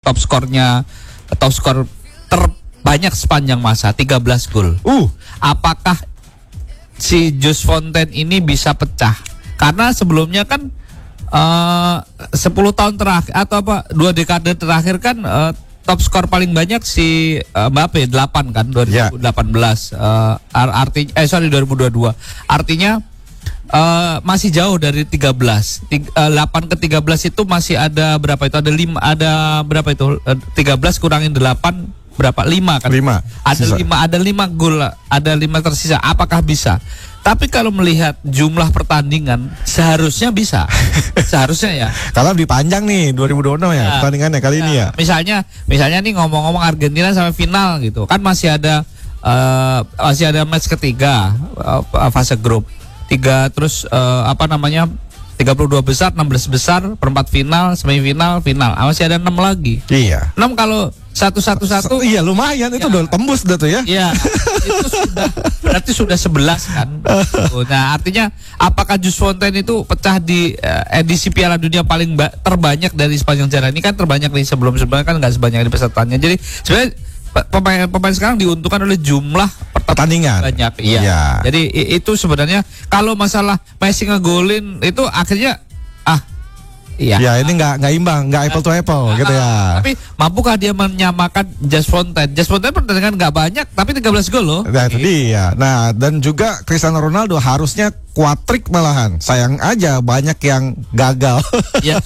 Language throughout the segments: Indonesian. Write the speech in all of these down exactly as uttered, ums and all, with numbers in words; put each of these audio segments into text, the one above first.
top skornya, top skor terbanyak sepanjang masa, tiga belas gol. Uh, Apakah si Jules Fontaine ini bisa pecah? Karena sebelumnya kan uh, sepuluh tahun terakhir atau apa dua dekade terakhir kan uh, top skor paling banyak si uh, Mbappe delapan kan dua ribu delapan belas. Yeah. Uh, artinya eh sorry dua ribu dua puluh dua. Artinya Uh, masih jauh dari tiga belas. Tiga, uh, delapan ke tiga belas itu masih ada berapa itu? Ada lima, ada berapa itu? Uh, tiga belas kurangin delapan berapa? lima kan? lima. Ada lima, ada lima gol, ada lima tersisa. Apakah bisa? Tapi kalau melihat jumlah pertandingan seharusnya bisa. Seharusnya ya. Kalau dipanjang nih dua ribu dua puluh enam ya, ya pertandingannya kali ya. ini ya. Misalnya, misalnya nih ngomong-ngomong Argentina sampai final gitu. Kan masih ada uh, masih ada match ketiga uh, fase grup. Tiga terus uh, apa namanya tiga puluh dua besar, enam belas besar, perempat final, semifinal, final. Ah, masih ada enam lagi. Iya. enam kalau satu satu satu. Iya lumayan ya. Itu udah tembus dah tuh ya. Iya. Itu sudah berarti sudah sebelas kan. Nah artinya apakah Jules Fontaine itu pecah di uh, edisi Piala Dunia paling terbanyak dari sepanjang sejarah ini kan terbanyak nih sebelum sebelumnya kan nggak sebanyak di pesertanya. Jadi sebenarnya pemain pemain sekarang diuntungkan oleh jumlah pertandingan banyak, iya. Ya. Jadi itu sebenarnya kalau masalah Messi ngegolin itu akhirnya ah iya. Ya ini nggak nggak imbang, nggak apple to apple nah, gitu ya. Tapi mampukah dia menyamakan Jules Fontaine? Jules Fontaine pertandingan nggak banyak, tapi tiga belas gol loh. Nah itu dia. Nah dan juga Cristiano Ronaldo harusnya kuatrik malahan. Sayang aja banyak yang gagal. Ya.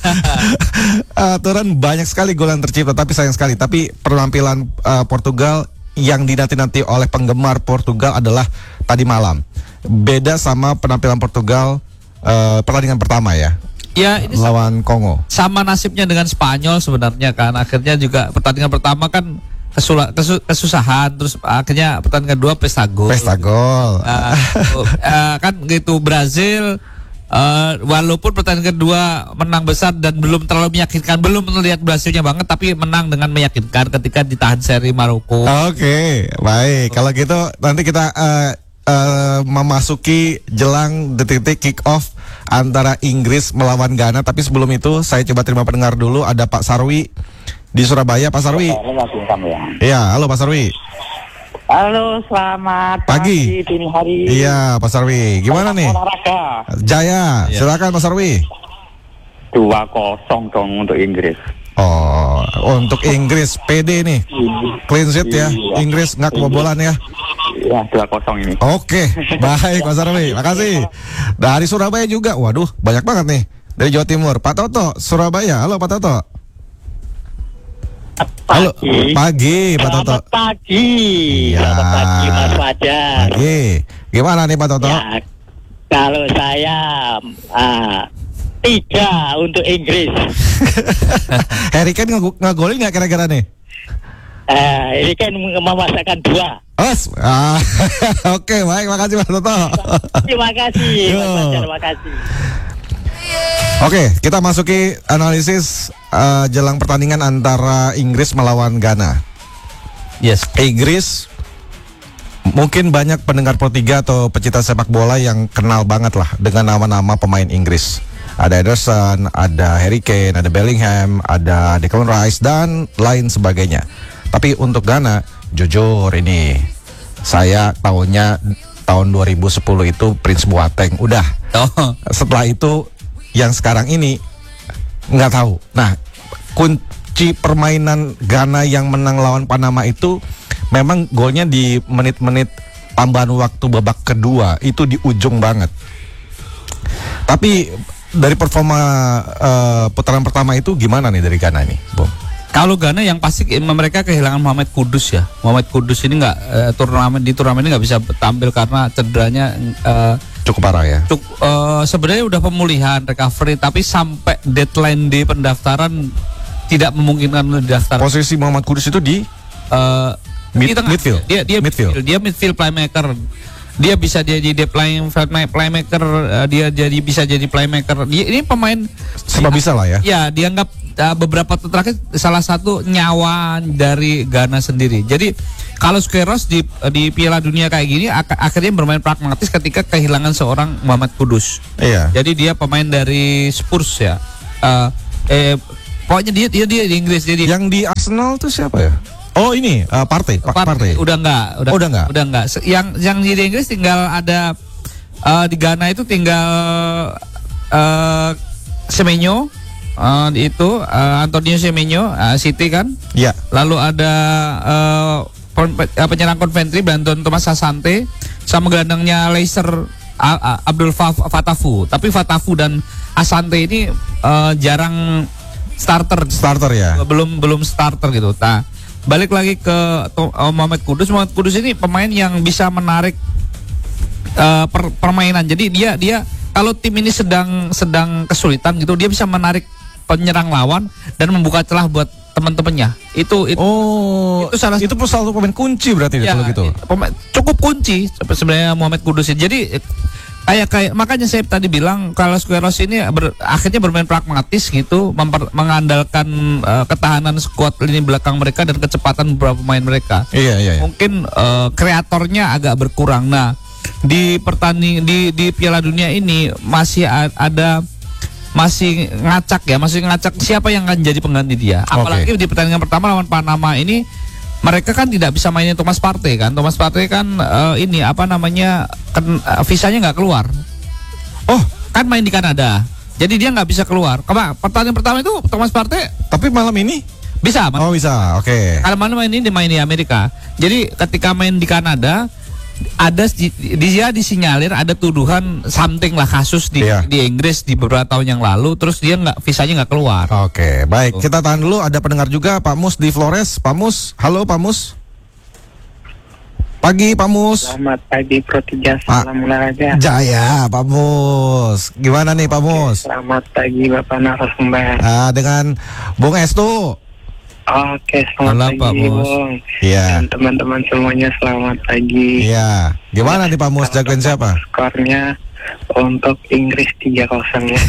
Aturan banyak sekali gol yang tercipta, tapi sayang sekali. Tapi penampilan uh, Portugal yang dinanti-nanti oleh penggemar Portugal adalah tadi malam. Beda sama penampilan Portugal uh, pertandingan pertama ya. Ya, ini lawan Kongo. Sama nasibnya dengan Spanyol sebenarnya kan. Akhirnya juga pertandingan pertama kan kesula, kesu, kesusahan, terus akhirnya pertandingan kedua pesta gol. Pesta gol. Uh, uh, kan gitu Brazil uh, walaupun pertandingan kedua menang besar dan belum terlalu meyakinkan, belum melihat Brazilnya banget, tapi menang dengan meyakinkan ketika ditahan seri Maroko. Oke, okay, baik. Kalau gitu nanti kita uh, uh, memasuki jelang detik-detik kick off antara Inggris melawan Ghana. Tapi sebelum itu saya coba terima pendengar dulu. Ada Pak Sarwi di Surabaya. Pak Sarwi. Iya, halo Pak Sarwi. Halo, selamat pagi, pagi dini hari. Iya, Pak Sarwi. Gimana nih? Olahraga. Jaya, ya. Silakan Pak Sarwi. dua kosong dong untuk Inggris. Oh, untuk Inggris P D nih. Clean sheet ya. Inggris nggak kebobolan ya. Ya, dua kosong ini. Oke, baik Mas Sarwi, makasih. Dari Surabaya juga, waduh banyak banget nih. Dari Jawa Timur, Pak Toto, Surabaya. Halo Pak Toto. Pagi. Halo, pagi Pak Toto. Selamat pagi. Ya. Selamat pagi Mas Fajar. Pagi. Gimana nih Pak Toto? Ya, kalau saya uh, tiga untuk Inggris. Harry Kane ngegolin nggak kira-kira nih? Uh, ini kan memasakkan dua. Oh, ah, oke okay, baik, makasih Pak Toto. Terima kasih, Mas Fajar, terima kasih. Oke, okay, kita masuki analisis uh, jelang pertandingan antara Inggris melawan Ghana. Yes, Inggris mungkin banyak pendengar Pro tiga atau pecinta sepak bola yang kenal banget lah dengan nama-nama pemain Inggris. Ada Ederson, ada Harry Kane, ada Bellingham, ada Declan Rice dan lain sebagainya. Tapi untuk Ghana, jujur ini saya tahunya tahun dua ribu sepuluh itu Prince Boateng udah. Oh. Setelah itu yang sekarang ini nggak tahu. Nah, kunci permainan Ghana yang menang lawan Panama itu memang golnya di menit-menit tambahan waktu babak kedua itu di ujung banget. Tapi dari performa uh, putaran pertama itu gimana nih dari Ghana ini, Bom? Kalau Ghana yang pasti mereka kehilangan Mohamed Kudus ya. Mohamed Kudus ini nggak uh, turnamen di turnamen ini nggak bisa tampil karena cederanya uh, cukup parah ya. Cuk, uh, sebenarnya udah pemulihan, recovery, tapi sampai deadline di pendaftaran tidak memungkinkan mendaftar. Posisi Mohamed Kudus itu di uh, Mid, di tengah. midfield. Dia dia midfield. Dia midfield playmaker. Dia bisa jadi dia playing playmaker, uh, dia jadi bisa jadi playmaker. Dia ini pemain serba bisa lah ya. Ya, dianggap uh, beberapa tahun terakhir salah satu nyawa dari Ghana sendiri. Jadi kalau Squares di di Piala Dunia kayak gini ak- akhirnya bermain pragmatis ketika kehilangan seorang Mohamed Kudus. Iya. Jadi dia pemain dari Spurs ya. Uh, eh Pokoknya dia dia dia di Inggris dia di Yang di Arsenal tuh siapa ya? Oh ini uh, Partey, Pak Partey. Udah enggak, udah, oh, udah enggak. Udah enggak. Yang yang di Inggris tinggal ada uh, di Ghana itu tinggal uh, Semenyo, uh, itu uh, Antonio Semenyo, uh, City kan? Iya. Lalu ada uh, penyerang Coventry Brandon Thomas Asante sama gelandangnya Leicester uh, uh, Abdul Faf, Fatafu. Tapi Fatafu dan Asante ini uh, jarang starter. Starter ya. Belum belum starter gitu. Nah, balik lagi ke uh, Mohamed Kudus. Mohamed Kudus ini pemain yang bisa menarik uh, per, permainan. Jadi dia dia kalau tim ini sedang sedang kesulitan gitu, dia bisa menarik penyerang lawan dan membuka celah buat teman-temannya. Itu, itu oh itu salah itu salah satu pemain kunci berarti ya, kalau gitu. Pemain, cukup kunci sebenarnya Mohamed Kudus ini. Jadi kayak kayak makanya saya tadi bilang kalau Squarehouse ini ber, akhirnya bermain pragmatis gitu, memper, mengandalkan uh, ketahanan skuad lini belakang mereka dan kecepatan beberapa pemain mereka. Iya iya. iya. Mungkin uh, kreatornya agak berkurang. Nah, di pertanding di di Piala Dunia ini masih ada masih ngacak ya, masih ngacak siapa yang akan jadi pengganti dia. Apalagi okay. di pertandingan pertama lawan Panama ini mereka kan tidak bisa mainin Thomas Partey kan. Thomas Partey kan uh, ini apa namanya kan, uh, visanya nggak keluar. Oh, kan main di Kanada. Jadi dia nggak bisa keluar. Kema pertandingan pertama itu Thomas Partey. Tapi malam ini bisa. Oh bisa, oke. Okay. Kalau malam ini dia main di Amerika. Jadi ketika main di Kanada ada dia disinyalir ada tuduhan something lah kasus di yeah. di Inggris di beberapa tahun yang lalu, terus dia nggak visanya nggak keluar. Oke, okay, baik. Kita tahan dulu. Ada pendengar juga, Pak Mus di Flores. Pak Mus, halo Pak Mus. Pagi Pak Mus. Selamat pagi Pro tiga, salam olahraga. Jaya Pak Mus. Gimana nih Pak Mus? Selamat pagi Bapak narasumber. Ah, dengan Bung Estu. Oke, selamat Halo, pagi Bung. Iya. Dan teman-teman semuanya selamat pagi. Iya. Gimana nih Pak Mus, jagoin siapa? Skornya untuk Inggris tiga kosong ya.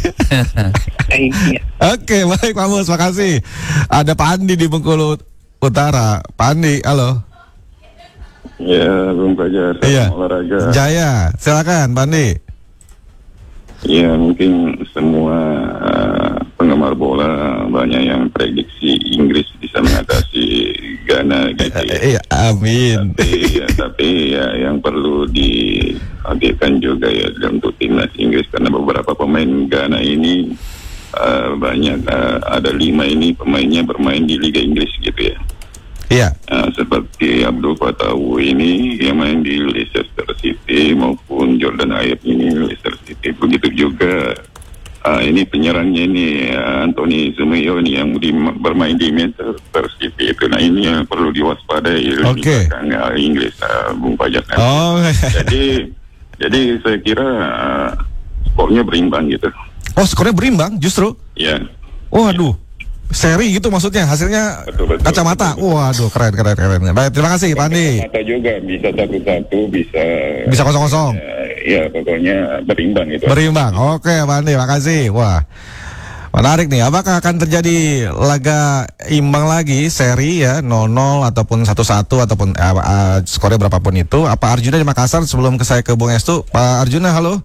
Iya. Oke, baik Pak Mus, makasih. Ada Pak Andi di Bengkulu Utara. Pak Andi, halo. Ya, Bung Fajar, iya. olahraga. Jaya, silakan Pak Andi. Ya, mungkin semua uh, penggemar bola banyak yang prediksi Inggris bisa mengatasi Ghana gitu ya. Iya, amin. Tapi ya, tapi ya yang perlu dihadirkan juga ya untuk timnas Inggris karena beberapa pemain Ghana ini uh, banyak uh, ada lima ini pemainnya bermain di Liga Inggris gitu ya. Iya. Uh, seperti Abdul Fatawu ini yang main di Leicester City maupun Jordan Ayew ini Leicester City. Begitu juga uh, ini penyerangnya ini uh, Anthony Semenyo ini yang di, bermain di Manchester City itu. Nah ini yang perlu diwaspadai Oke. Okay. uh, Inggris uh, Bung Pajak. Oh. Jadi jadi saya kira uh, skornya berimbang gitu. Oh skornya berimbang justru? Ya. Oh aduh. Seri gitu maksudnya, hasilnya betul, betul, kacamata. Betul, betul. Waduh, keren, keren, keren. Baik, terima kasih Pak Andi. Kacamata juga bisa satu-satu, bisa bisa kosong-kosong. Uh, ya, pokoknya berimbang itu. Berimbang. Oke, Pak Andi, makasih. Wah, menarik nih. Apakah akan terjadi laga imbang lagi, seri ya, nol nol ataupun satu satu ataupun uh, uh, skornya berapapun itu? Apa Arjuna di Makassar sebelum ke saya ke Bung Estu? Pak Arjuna, halo.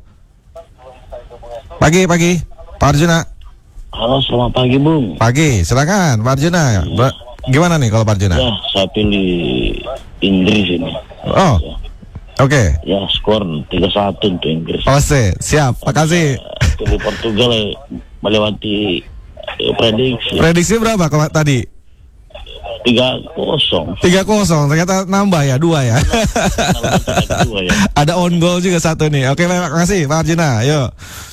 Pagi, pagi. Pak Arjuna. Halo, selamat pagi Bung. Pagi, silakan Pak Arjuna. Ber- Gimana nih kalau Pak Arjuna? Ya, saya pilih Inggris ini. Oh, ya. Oke. Okay. Ya, skor tiga satu untuk Inggris. Oh, siap. Makasih. Pilih Portugal melewati eh, prediksi. Prediksi berapa kalau tadi? tiga kosong. tiga kosong, ternyata nambah ya, dua ya. ya. Ada on goal juga satu nih. Oke, terima kasih Pak Arjuna. Yuk.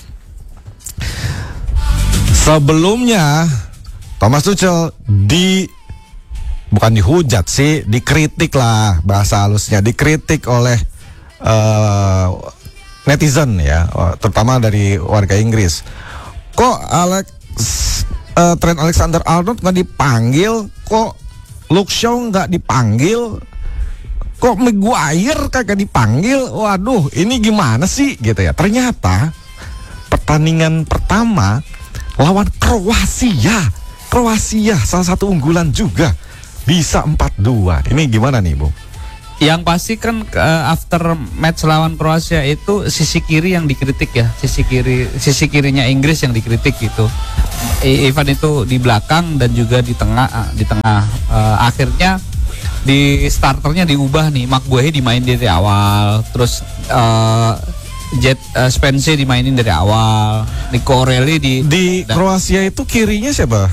Sebelumnya Thomas Tuchel di bukan dihujat sih, dikritik lah bahasa halusnya, dikritik oleh uh, netizen ya, terutama dari warga Inggris. Kok Alex uh, Trent Alexander-Arnold nggak dipanggil? Kok Luke Shaw nggak dipanggil? Kok Maguire kagak dipanggil? Waduh, ini gimana sih gitu ya? Ternyata pertandingan pertama lawan Kroasia, Kroasia salah satu unggulan juga bisa empat dua. Ini gimana nih, Bu? Yang pasti kan uh, after match lawan Kroasia itu sisi kiri yang dikritik ya, sisi kiri sisi kirinya Inggris yang dikritik gitu. Ivan itu di belakang dan juga di tengah, di tengah. Uh, akhirnya di starternya diubah nih, Maguire dimain dari awal, terus uh, Jet uh, Spence dimainin dari awal, Nico O'Reilly di Di dan, Kroasia itu kirinya siapa?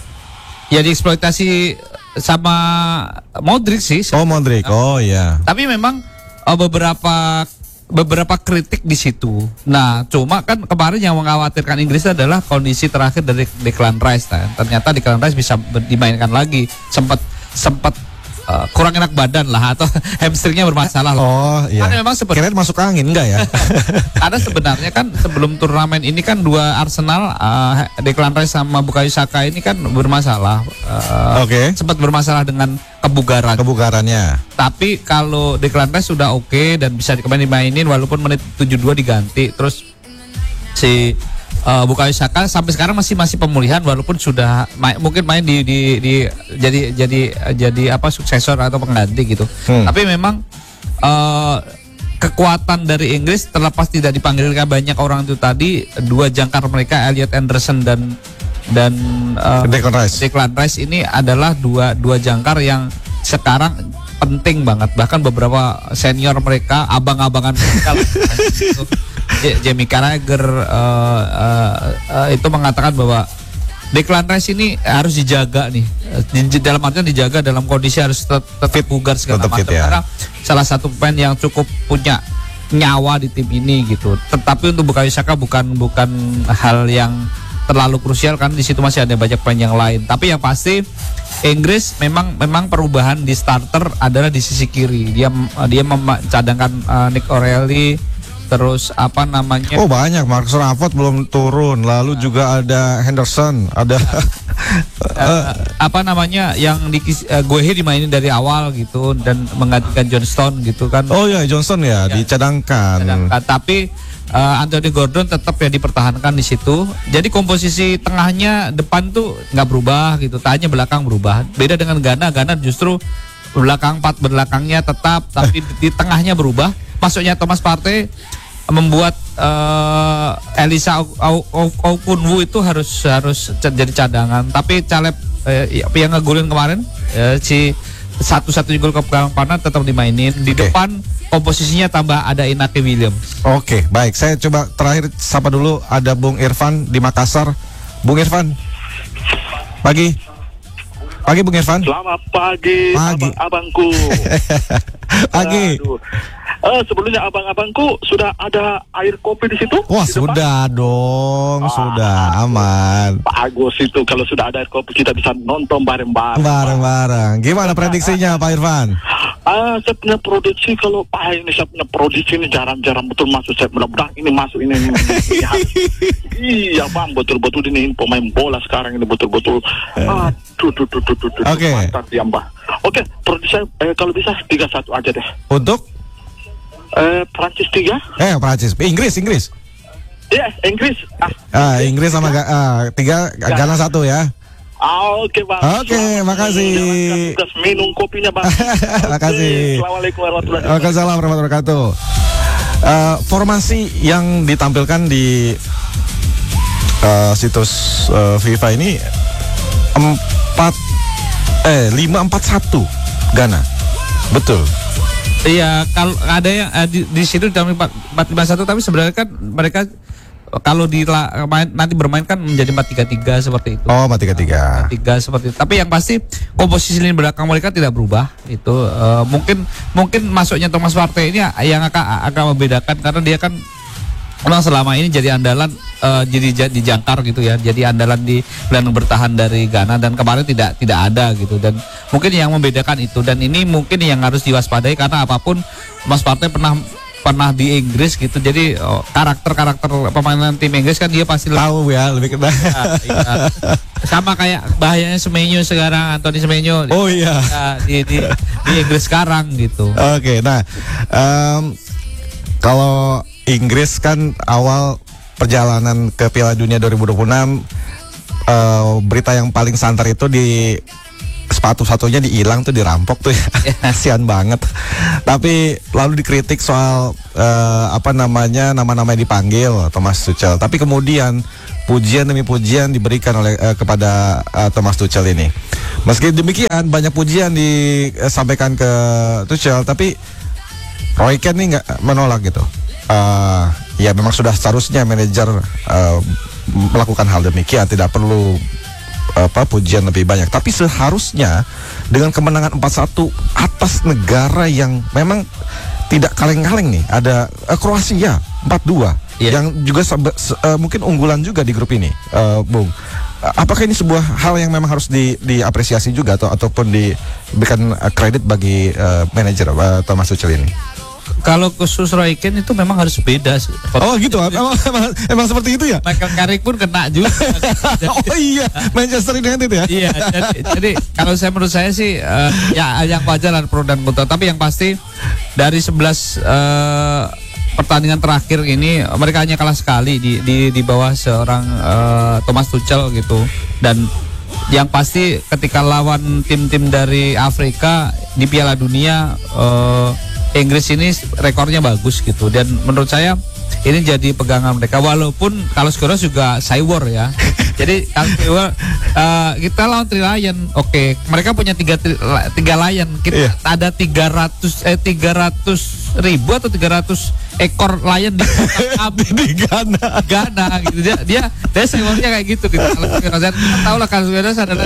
ya dieksploitasi sama Modric sih. Oh Modric, oh iya. Tapi memang uh, beberapa beberapa kritik di situ. Nah, cuma kan kemarin yang mengkhawatirkan Inggris adalah kondisi terakhir dari Declan Rice. Nah, ternyata Declan Rice bisa ber- dimainkan lagi. Sempat sempat uh, kurang enak badan lah atau hamstringnya bermasalah lah. Oh iya. Karena memang seperti Kirain masuk angin enggak ya? Karena sebenarnya kan sebelum turnamen ini kan dua Arsenal, uh, Declan Rice sama Bukayo Saka ini kan bermasalah. Uh, Oke. Sempat bermasalah dengan kebugaran. Kebugarannya. Tapi kalau Declan Rice sudah oke dan bisa kembali dimainin walaupun menit tujuh puluh dua diganti. Terus si uh, Bukayo Saka sampai sekarang masih masih pemulihan walaupun sudah ma- mungkin main di, di, di jadi jadi jadi apa suksesor atau pengganti gitu. Hmm. Tapi memang uh, kekuatan dari Inggris terlepas tidak dipanggilkan banyak orang itu tadi, dua jangkar mereka Elliot Anderson dan dan uh, Declan Rice. Declan Rice ini adalah dua dua jangkar yang sekarang penting banget. Bahkan beberapa senior mereka, abang-abangan mereka lah, gitu. J- Jamie Carragher uh, uh, uh, itu mengatakan bahwa Declan Rice ini harus dijaga nih. Di, dalam artian dijaga dalam kondisi harus tetap, tetap bugar segala Tetap fit, macam. ya. Karena salah satu pemain yang cukup punya nyawa di tim ini gitu. Tetapi untuk Bukayo Saka bukan bukan hal yang terlalu krusial kan di situ masih ada banyak pemain yang lain. Tapi yang pasti Inggris memang memang perubahan di starter adalah di sisi kiri. Dia dia mencadangkan uh, Nick O'Reilly, terus apa namanya? Oh banyak, Marcus Rashford belum turun. Lalu juga ada Henderson, ada uh, apa namanya yang di uh, Guehi dimainin dari awal gitu dan menggantikan John Stone gitu kan. Oh ya Johnson ya, Ya. dicadangkan. Sedangkan, tapi uh, Anthony Gordon tetap ya dipertahankan di situ. Jadi komposisi tengahnya depan tuh nggak berubah gitu, tanya belakang berubah. Beda dengan Ghana, Ghana justru belakang empat belakangnya tetap, tapi di, di tengahnya berubah. Masuknya Thomas Partey membuat uh, Elisa Okunwu itu harus harus jadi cadangan. Tapi Caleb eh, yang ngegolin kemarin eh, si satu-satunya gol kemenangan tetap dimainin. Di Oke. depan komposisinya tambah ada Inaki Williams. Oke, baik. Saya coba terakhir sapa dulu, ada Bung Irfan di Makassar. Bung Irfan. Pagi. Pagi Bung Irfan. Selamat pagi, Pagi. abang-abangku. Pagi. Aduh. Eh, sebelumnya abang-abangku sudah ada air kopi di situ? Wah, Di depan? sudah dong, Ah. sudah aman. Bagus itu kalau sudah ada air kopi kita bisa nonton bareng-bareng. Bareng-bareng. Gimana prediksinya Pak Irfan? Ah, saya punya prediksi kalau ah ini saya punya prediksi ini jarang-jarang betul masuk. Saya mudah-mudahan ini masuk ini. ini, ini, ini. Iya bang, betul-betul ini pemain bola sekarang ini betul-betul. Aduh, duh, duh, duh, duh, duh, Oke. mantap dia mbak. Oke, prediksi saya eh, kalau bisa tiga satu aja deh. Untuk Eh, Prancis tiga. eh Prancis, Inggris, Inggris. Iya, Inggris. Ah, Ah, Inggris sama Ga- ah, tiga, Ghana satu ya. ah, oke bang. Oke, Selamat makasih. menjalankan tugas minum kopinya bang. Makasih. Oke, Assalamualaikum warahmatullahi wabarakatuh. Waalaikumsalam warahmatullahi wabarakatuh. Eh, formasi yang ditampilkan di eh, situs eh, FIFA ini empat eh lima empat satu Ghana. Betul. Iya, kalau ada yang eh, di, di situ dalam empat lima satu tapi sebenarnya kan mereka eh, kalau di la- main, nanti bermain kan menjadi empat tiga tiga seperti itu. Oh, empat tiga tiga. Tiga seperti itu. Tapi yang pasti komposisi lini belakang mereka tidak berubah. Itu eh, mungkin mungkin masuknya Thomas Partey ini yang akan akan membedakan karena dia kan memang selama ini jadi andalan eh, jadi jadi jangkar gitu ya. Jadi andalan di gelandang bertahan dari Ghana dan kemarin tidak tidak ada gitu dan mungkin yang membedakan itu dan ini mungkin yang harus diwaspadai karena apapun Thomas Partey pernah pernah di Inggris gitu. Jadi oh, karakter-karakter pemainan tim Inggris kan dia pasti Tahu ya, lebih kena. Iya, iya. Sama kayak bahayanya Semenyo sekarang, Anthony Semenyo. Oh iya. Ya, di, di di Inggris sekarang gitu. Oke, nah em, kalau Inggris kan awal perjalanan ke Piala Dunia dua ribu dua puluh enam eh, berita yang paling santer itu di sepatu-satunya dihilang tuh, dirampok tuh ya. Kasihan banget. Tapi lalu dikritik soal uh, apa namanya nama-nama yang dipanggil Thomas Tuchel. Tapi kemudian pujian demi pujian diberikan oleh uh, kepada uh, Thomas Tuchel ini. Meski demikian banyak pujian disampaikan ke Tuchel, tapi Roy Keane nih nggak menolak gitu. Uh, ya memang sudah seharusnya manajer uh, melakukan hal demikian, tidak perlu apa pujian lebih banyak. Tapi seharusnya dengan kemenangan empat satu atas negara yang memang tidak kaleng-kaleng nih, ada uh, Kroasia empat dua yeah. yang juga sebe- se- uh, mungkin unggulan juga di grup ini, uh, Bung. Uh, apakah ini sebuah hal yang memang harus di, diapresiasi juga atau ataupun diberikan uh, kredit bagi uh, manajer uh, Thomas Tuchel ini? Kalau khusus Roy Keane itu memang harus beda. Oh gitu, emang, emang, emang seperti itu ya? Michael Carrick pun kena juga. Oh iya, Manchester United ya? Iya, jadi, jadi kalau saya menurut saya sih uh, ya yang wajar lah pro dan kontra. Tapi yang pasti dari sebelas uh, pertandingan terakhir ini mereka hanya kalah sekali di di, di bawah seorang uh, Thomas Tuchel gitu. Dan yang pasti ketika lawan tim-tim dari Afrika di Piala Dunia, uh, Inggris ini rekornya bagus gitu, dan menurut saya ini jadi pegangan mereka, walaupun kalau skor juga Cywar ya. Jadi kalau uh, kita lawan Tri Lion, oke, okay. Mereka punya tiga tiga Lion, kita yeah. ada tiga ratus eh tiga ratus ribu atau tiga ratus ekor Lion di di Ghana. Ghana gitu. Dia dia dia Cywarnya kayak gitu gitu. Kalau kita tahu lah kalau Cywarnya adalah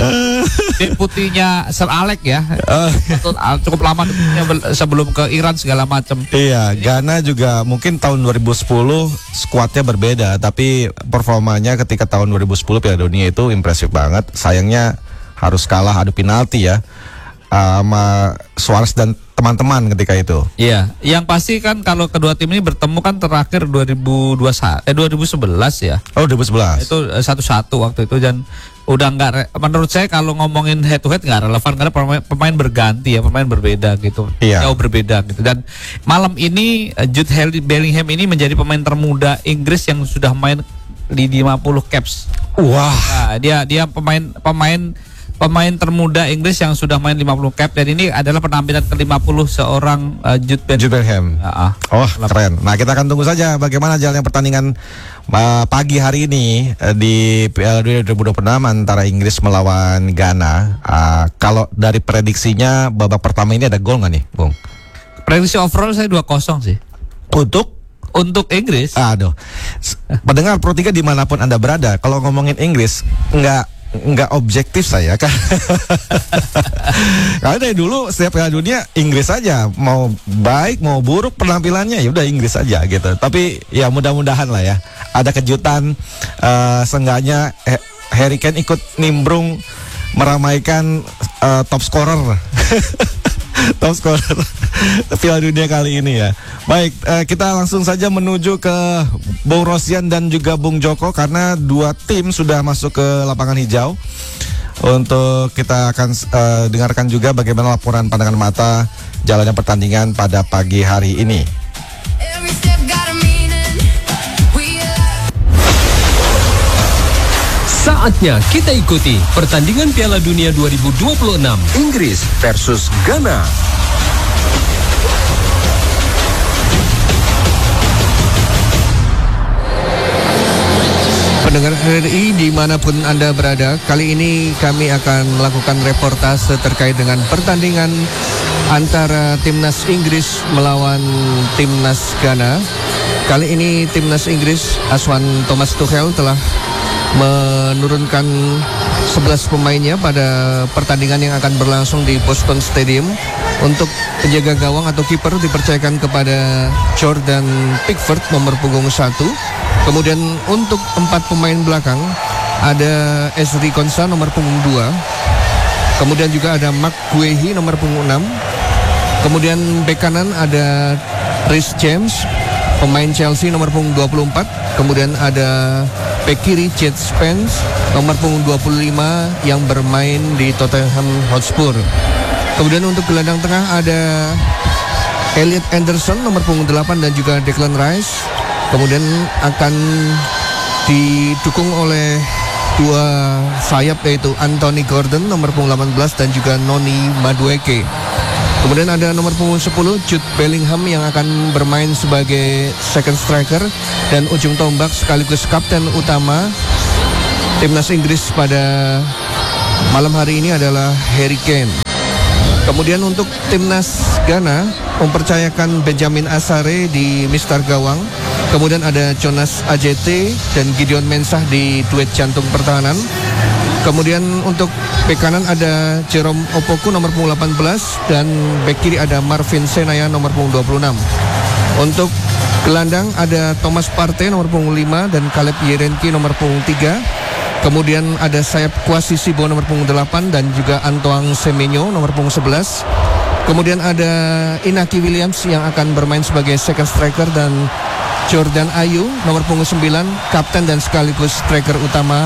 deputinya Sir Alex ya. Uh. Cukup lama sebelum ke Iran segala macam. Iya, Ghana juga mungkin tahun dua ribu sepuluh skuadnya berbeda, tapi performanya ketika tahun dua ribu sepuluh Piala Dunia itu impresif banget. Sayangnya harus kalah adu penalti ya sama Suarez dan teman-teman ketika itu. Iya, yang pasti kan kalau kedua tim ini bertemu kan terakhir dua ribu dua puluh satu eh dua ribu sebelas ya. Oh, dua ribu sebelas. Itu satu-satu waktu itu, dan udah nggak, menurut saya kalau ngomongin head to head nggak relevan karena pemain, pemain berganti ya, pemain berbeda gitu. Iya. Jauh berbeda gitu. Dan malam ini Jude Bellingham ini menjadi pemain termuda Inggris yang sudah main di lima puluh caps. Wah. Nah, dia dia pemain pemain pemain termuda Inggris yang sudah main lima puluh cap, dan ini adalah penampilan ke lima puluh seorang uh, Jude Bellingham. Jude Bellingham. Uh, oh, keren. Nah, kita akan tunggu saja bagaimana jalannya pertandingan uh, pagi hari ini uh, di Piala Dunia dua ribu dua puluh enam antara Inggris melawan Ghana. Uh, kalau dari prediksinya babak pertama ini ada gol nggak nih, Bung? Prediksi overall saya dua kosong sih. Untuk Untuk Inggris. Aduh. Pendengar Pro tiga dimanapun Anda berada, kalau ngomongin Inggris nggak nggak objektif saya kan. Karena dari dulu setiap Piala Dunia Inggris saja, mau baik mau buruk penampilannya ya udah Inggris saja gitu. Tapi ya mudah-mudahan lah ya ada kejutan, uh, seenggaknya eh, Harry Kane ikut nimbrung meramaikan uh, top scorer. Top scorer Piala Dunia kali ini ya. Baik, eh, kita langsung saja menuju ke Bung Rosyan dan juga Bung Joko, karena dua tim sudah masuk ke lapangan hijau. Untuk kita akan eh, dengarkan juga bagaimana laporan pandangan mata jalannya pertandingan pada pagi hari ini. Saatnya kita ikuti pertandingan Piala Dunia dua ribu dua puluh enam Inggris versus Ghana. Pendengar R R I dimanapun Anda berada, kali ini kami akan melakukan reportase terkait dengan pertandingan antara timnas Inggris melawan timnas Ghana. Kali ini timnas Inggris asuhan Thomas Tuchel telah menurunkan sebelas pemainnya pada pertandingan yang akan berlangsung di Boston Stadium. Untuk penjaga gawang atau kiper dipercayakan kepada Jordan Pickford nomor punggung satu. Kemudian untuk empat pemain belakang ada Ezri Konsa nomor punggung dua. Kemudian juga ada Mark Guehi nomor punggung enam. Kemudian bek kanan ada Reece James, pemain Chelsea nomor punggung dua puluh empat. Kemudian ada bek kiri Jed Spence nomor punggung dua puluh lima yang bermain di Tottenham Hotspur. Kemudian untuk gelandang tengah ada Elliot Anderson nomor punggung delapan dan juga Declan Rice. Kemudian akan didukung oleh dua sayap yaitu Anthony Gordon nomor punggung delapan belas dan juga Noni Madueke. Kemudian ada nomor punggung sepuluh Jude Bellingham yang akan bermain sebagai second striker dan ujung tombak sekaligus kapten utama timnas Inggris pada malam hari ini adalah Harry Kane. Kemudian untuk timnas Ghana mempercayakan Benjamin Asare di mistar gawang. Kemudian ada Jonas A J T dan Gideon Mensah di duet jantung pertahanan. Kemudian untuk bek kanan ada Jerome Opoku nomor punggung delapan belas dan bek kiri ada Marvin Senaya nomor punggung dua puluh enam. Untuk gelandang ada Thomas Partey nomor punggung lima dan Caleb Yerenki nomor punggung tiga. Kemudian ada sayap Kwasi Sibo nomor punggung delapan dan juga Antoine Semenyo nomor punggung sebelas. Kemudian ada Inaki Williams yang akan bermain sebagai second striker dan Jordan Ayew nomor punggung sembilan, kapten dan sekaligus striker utama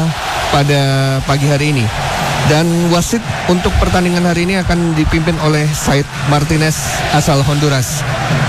pada pagi hari ini. Dan wasit untuk pertandingan hari ini akan dipimpin oleh Said Martinez asal Honduras.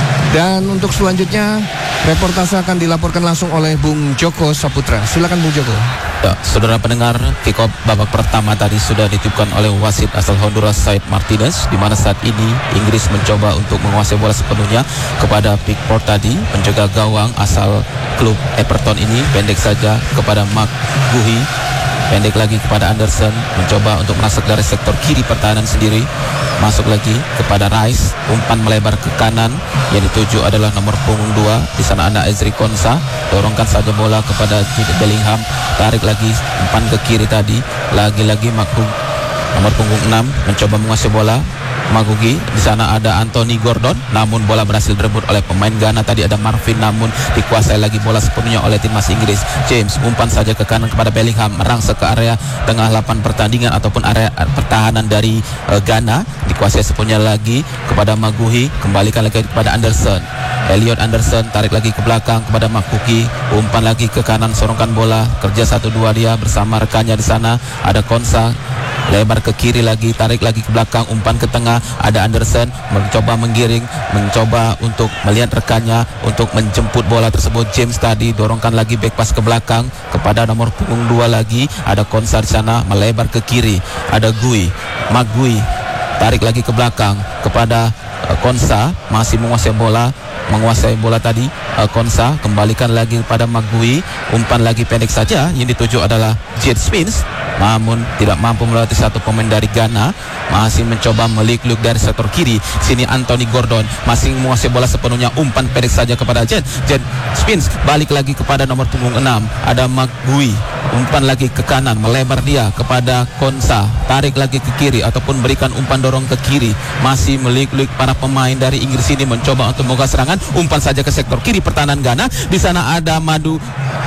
Dan untuk selanjutnya reportase akan dilaporkan langsung oleh Bung Joko Saputra. Silakan Bung Joko. Ya, saudara pendengar, kick-off babak pertama tadi sudah ditiupkan oleh wasit asal Honduras Said Martinez, di mana saat ini Inggris mencoba untuk menguasai bola sepenuhnya kepada Pickford tadi, penjaga gawang asal klub Everton ini, pendek saja kepada Mark Guhi, pendek lagi kepada Anderson, mencoba untuk masuk dari sektor kiri pertahanan sendiri, masuk lagi kepada Rice, umpan melebar ke kanan, yang dituju adalah nomor punggung dua, di sana ada Ezri Konsa, dorongkan saja bola kepada Jude Bellingham, tarik lagi umpan ke kiri tadi, lagi-lagi Makhug nomor punggung enam mencoba menguasai bola. Magugi, di sana ada Anthony Gordon, namun bola berhasil direbut oleh pemain Ghana tadi, ada Marvin, namun dikuasai lagi bola sepenuhnya oleh timnas Inggris. James umpan saja ke kanan kepada Bellingham, merangsek ke area tengah lapangan pertandingan ataupun area pertahanan dari uh, Ghana, dikuasai sepenuhnya lagi kepada Maguhi, kembalikan lagi kepada Anderson. Elliot Anderson tarik lagi ke belakang kepada Makuki, umpan lagi ke kanan, sorongkan bola, kerja satu dua dia bersama rekannya di sana, ada Konsa, lebar ke kiri lagi, tarik lagi ke belakang, umpan ke tengah, ada Anderson mencoba menggiring, mencoba untuk melihat rekannya untuk menjemput bola tersebut. James tadi dorongkan lagi back pass ke belakang kepada nomor punggung dua lagi, ada Konsa di sana, melebar ke kiri, ada Gui, Mark Gui, tarik lagi ke belakang kepada uh, Konsa, masih menguasai bola, menguasai bola tadi uh, Konsa, kembalikan lagi kepada Mark Gui, umpan lagi pendek saja, yang dituju adalah Jed Spence, namun tidak mampu melewati satu pemain dari Ghana, masih mencoba melik-lik dari sektor kiri. Sini Anthony Gordon masih menguasai bola sepenuhnya, umpan pendek saja kepada Jed Jed Spence, balik lagi kepada nomor punggung enam, ada Mark Gui, umpan lagi ke kanan, melebar dia kepada Konsa, tarik lagi ke kiri ataupun berikan umpan dorong ke kiri, masih melik-lik para pemain dari Inggris ini mencoba untuk membuka serangan, umpan saja ke sektor kiri pertahanan Ghana. Di sana ada Madu,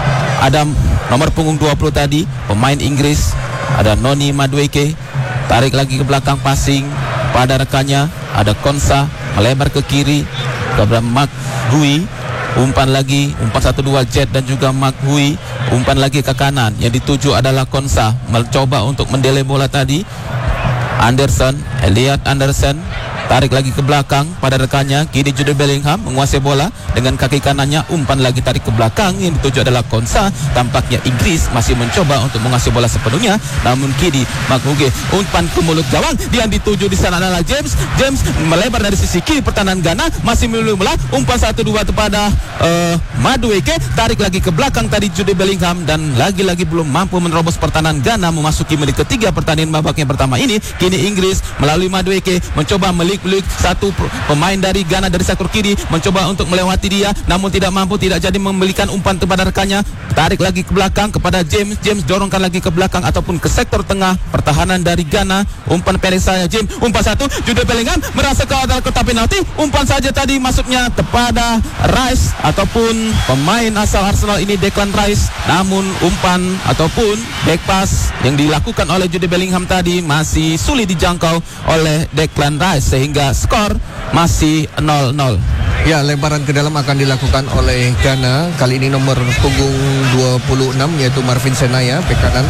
ada nomor punggung dua puluh tadi, pemain Inggris, ada Noni Madueke, tarik lagi ke belakang, passing pada rekannya, ada Konsa, melebar ke kiri kepada Mark Gui, umpan lagi, umpan satu dua Jet dan juga Mark Gui, umpan lagi ke kanan, yang dituju adalah Konsa, mencoba untuk mendelay bola tadi. Anderson, Elliot Anderson, tarik lagi ke belakang pada rekannya, kini Jude Bellingham menguasai bola dengan kaki kanannya, umpan lagi tarik ke belakang, yang dituju adalah Konsa. Tampaknya Inggris masih mencoba untuk menguasai bola sepenuhnya, namun kini Maguge umpan ke mulut gawang, yang dituju di sana adalah James. James melebar dari sisi kiri pertahanan Ghana, masih melulu melah, umpan satu dua kepada uh, Madueke, tarik lagi ke belakang tadi Jude Bellingham, dan lagi-lagi belum mampu menerobos pertahanan Ghana memasuki menit ketiga pertandingan babaknya pertama ini. Kini Inggris melalui Madueke mencoba melik-lik satu pemain dari Ghana dari sektor kiri, mencoba untuk melewati dia, namun tidak mampu, tidak jadi memberikan umpan kepada rekannya, tarik lagi ke belakang kepada James. James dorongkan lagi ke belakang ataupun ke sektor tengah pertahanan dari Ghana, umpan pendek saya James, umpan satu, Jude Bellingham merasa ke adalah kotak penalti, umpan saja tadi masuknya kepada Rice ataupun pemain asal Arsenal ini Declan Rice, namun umpan ataupun back pass yang dilakukan oleh Jude Bellingham tadi masih sulit dijangkau oleh Declan Rice, sehingga skor masih nol nol. Ya, lebaran ke dalam akan dilakukan oleh Ghana. Kali ini nomor punggung dua puluh enam yaitu Marvin Senaya, bek kanan.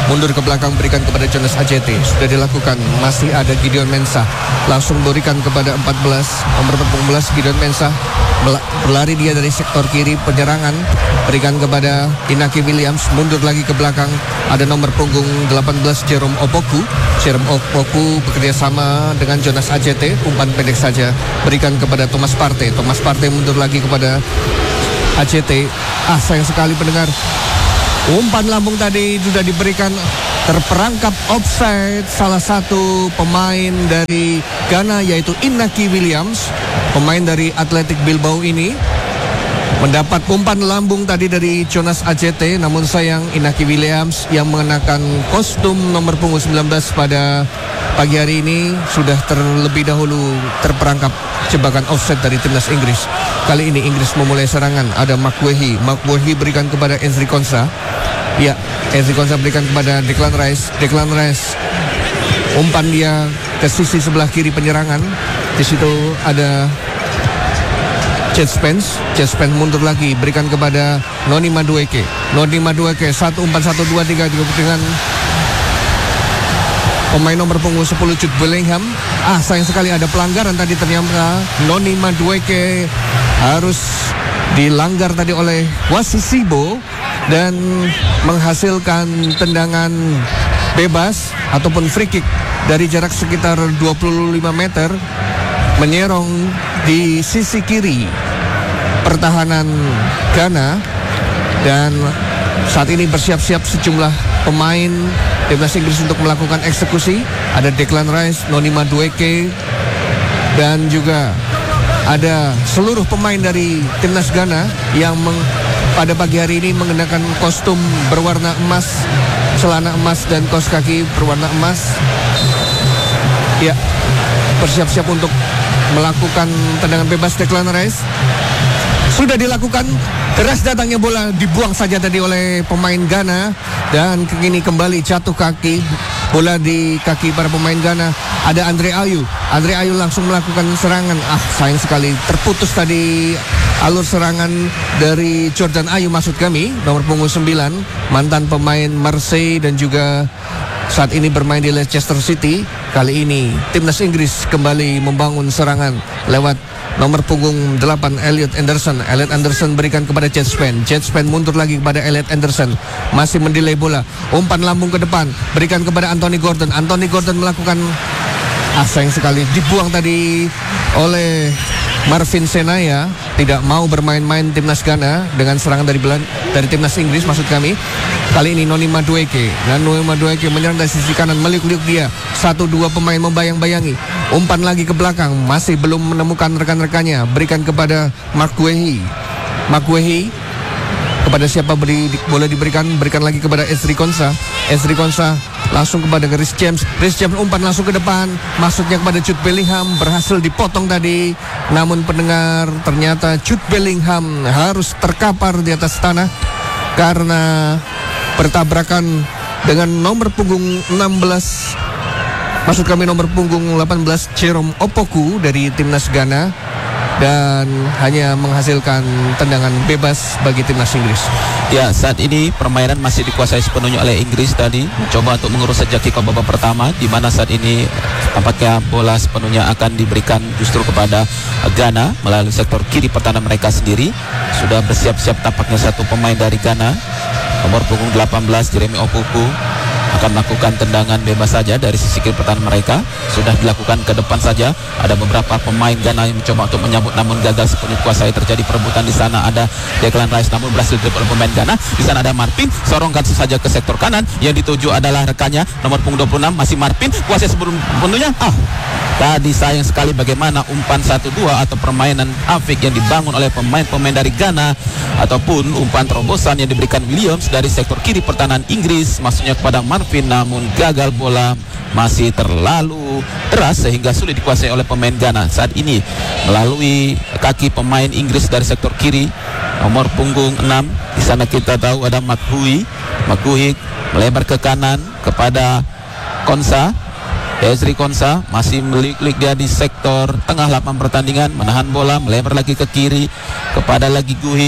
mundur ke belakang berikan kepada Jonas A J T. Sudah dilakukan, masih ada Gideon Mensah. Langsung berikan kepada empat belas, nomor empat belas Gideon Mensah. Berlari dia dari sektor kiri penyerangan, berikan kepada Inaki Williams, mundur lagi ke belakang. Ada nomor punggung delapan belas Jerome Opoku. Jerome Opoku bekerja sama dengan Jonas A J T, umpan pendek saja, berikan kepada Thomas Partey. Thomas Partey mundur lagi kepada A J T. Ah, sayang sekali pendengar, umpan lambung tadi sudah diberikan, terperangkap offside salah satu pemain dari Ghana, yaitu Inaki Williams, pemain dari Athletic Bilbao ini. Mendapat umpan lambung tadi dari Jonas A J T, namun sayang Inaki Williams yang mengenakan kostum nomor punggung sembilan belas pada pagi hari ini sudah terlebih dahulu terperangkap jebakan offside dari timnas Inggris. Kali ini Inggris memulai serangan, ada Makwehi. Makwehi berikan kepada Ezri Konsa. Ya, Ezri Konsa berikan kepada Declan Rice. Declan Rice umpan dia ke sisi sebelah kiri penyerangan. Di situ ada Jet Spence. Jet Spence mundur lagi, berikan kepada Noni Madueke. Noni Madueke, satu umpan satu dua tiga dengan pemain nomor punggung sepuluh Jude Bellingham. Ah, sayang sekali ada pelanggaran tadi, ternyata Noni Madueke harus dilanggar tadi oleh Wasisibo dan menghasilkan tendangan bebas ataupun free kick dari jarak sekitar dua puluh lima meter, menyerong di sisi kiri pertahanan Ghana. Dan saat ini bersiap-siap sejumlah pemain timnas Inggris untuk melakukan eksekusi. Ada Declan Rice, Noni Madueke, dan juga ada seluruh pemain dari timnas Ghana yang meng, pada pagi hari ini mengenakan kostum berwarna emas, celana emas dan kaos kaki berwarna emas. Ya, bersiap-siap untuk melakukan tendangan bebas. Declan Rice sudah dilakukan, keras datangnya bola, dibuang saja tadi oleh pemain Ghana, dan kini kembali jatuh kaki, bola di kaki para pemain Ghana. Ada Andre Ayew. Andre Ayew langsung melakukan serangan. Ah, sayang sekali terputus tadi alur serangan dari Jordan Ayew, maksud kami, nomor punggung sembilan, mantan pemain Marseille dan juga saat ini bermain di Leicester City. Kali ini timnas Inggris kembali membangun serangan lewat nomor punggung delapan Elliot Anderson. Elliot Anderson berikan kepada Jet Spence. Jet Spence mundur lagi kepada Elliot Anderson, masih mendelay bola, umpan lambung ke depan, berikan kepada Anthony Gordon. Anthony Gordon melakukan, ah sayang sekali, dibuang tadi oleh Marvin Senaya. Tidak mau bermain-main timnas Ghana dengan serangan dari belan, dari timnas Inggris, maksud kami. Kali ini Noni Madueke. Dan Noni Madueke menyerang dari sisi kanan, meliuk-liuk dia. Satu dua pemain membayang-bayangi. Umpan lagi ke belakang, masih belum menemukan rekan-rekannya. Berikan kepada Makwehi. Makwehi kepada siapa beri boleh diberikan? Berikan lagi kepada Ezri Konsa. Ezri Konsa langsung kepada Reece James. Reece James umpan langsung ke depan, maksudnya kepada Jude Bellingham, berhasil dipotong tadi. Namun pendengar, ternyata Jude Bellingham harus terkapar di atas tanah karena bertabrakan dengan nomor punggung enam belas, maksud kami nomor punggung delapan belas Jerome Opoku dari timnas Ghana, dan hanya menghasilkan tendangan bebas bagi timnas Inggris. Ya, saat ini permainan masih dikuasai sepenuhnya oleh Inggris tadi, mencoba untuk mengurus sejak kick off babak pertama, di mana saat ini tampaknya bola sepenuhnya akan diberikan justru kepada Ghana melalui sektor kiri pertahanan mereka sendiri. Sudah bersiap-siap tampaknya satu pemain dari Ghana, nomor punggung delapan belas Jeremy Opoku, akan melakukan tendangan bebas saja dari sisi kiri pertahanan mereka. Sudah dilakukan ke depan saja. Ada beberapa pemain Ghana yang mencoba untuk menyambut, namun gagal sepenuhnya kuasai. Terjadi perebutan di sana. Ada Declan Rice, namun berhasil direbut oleh pemain Ghana. Di sana ada Marpin, sorongkan saja ke sektor kanan. Yang dituju adalah rekannya nomor punggung dua puluh enam, masih Marpin, kuasai sepenuhnya. Ah, tadi sayang sekali bagaimana umpan satu dua atau permainan afik yang dibangun oleh pemain-pemain dari Ghana, ataupun umpan terobosan yang diberikan Williams dari sektor kiri pertahanan Inggris, maksudnya kepada Marpin, namun gagal, bola masih terlalu deras sehingga sulit dikuasai oleh pemain Ghana. Saat ini melalui kaki pemain Inggris dari sektor kiri, nomor punggung enam, di sana kita tahu ada Makwehi. Makwehi melebar ke kanan kepada Konsa. Ezri Konsa masih meliuk-liuk dia di sektor tengah lapangan pertandingan, menahan bola, melebar lagi ke kiri kepada lagi Guhi.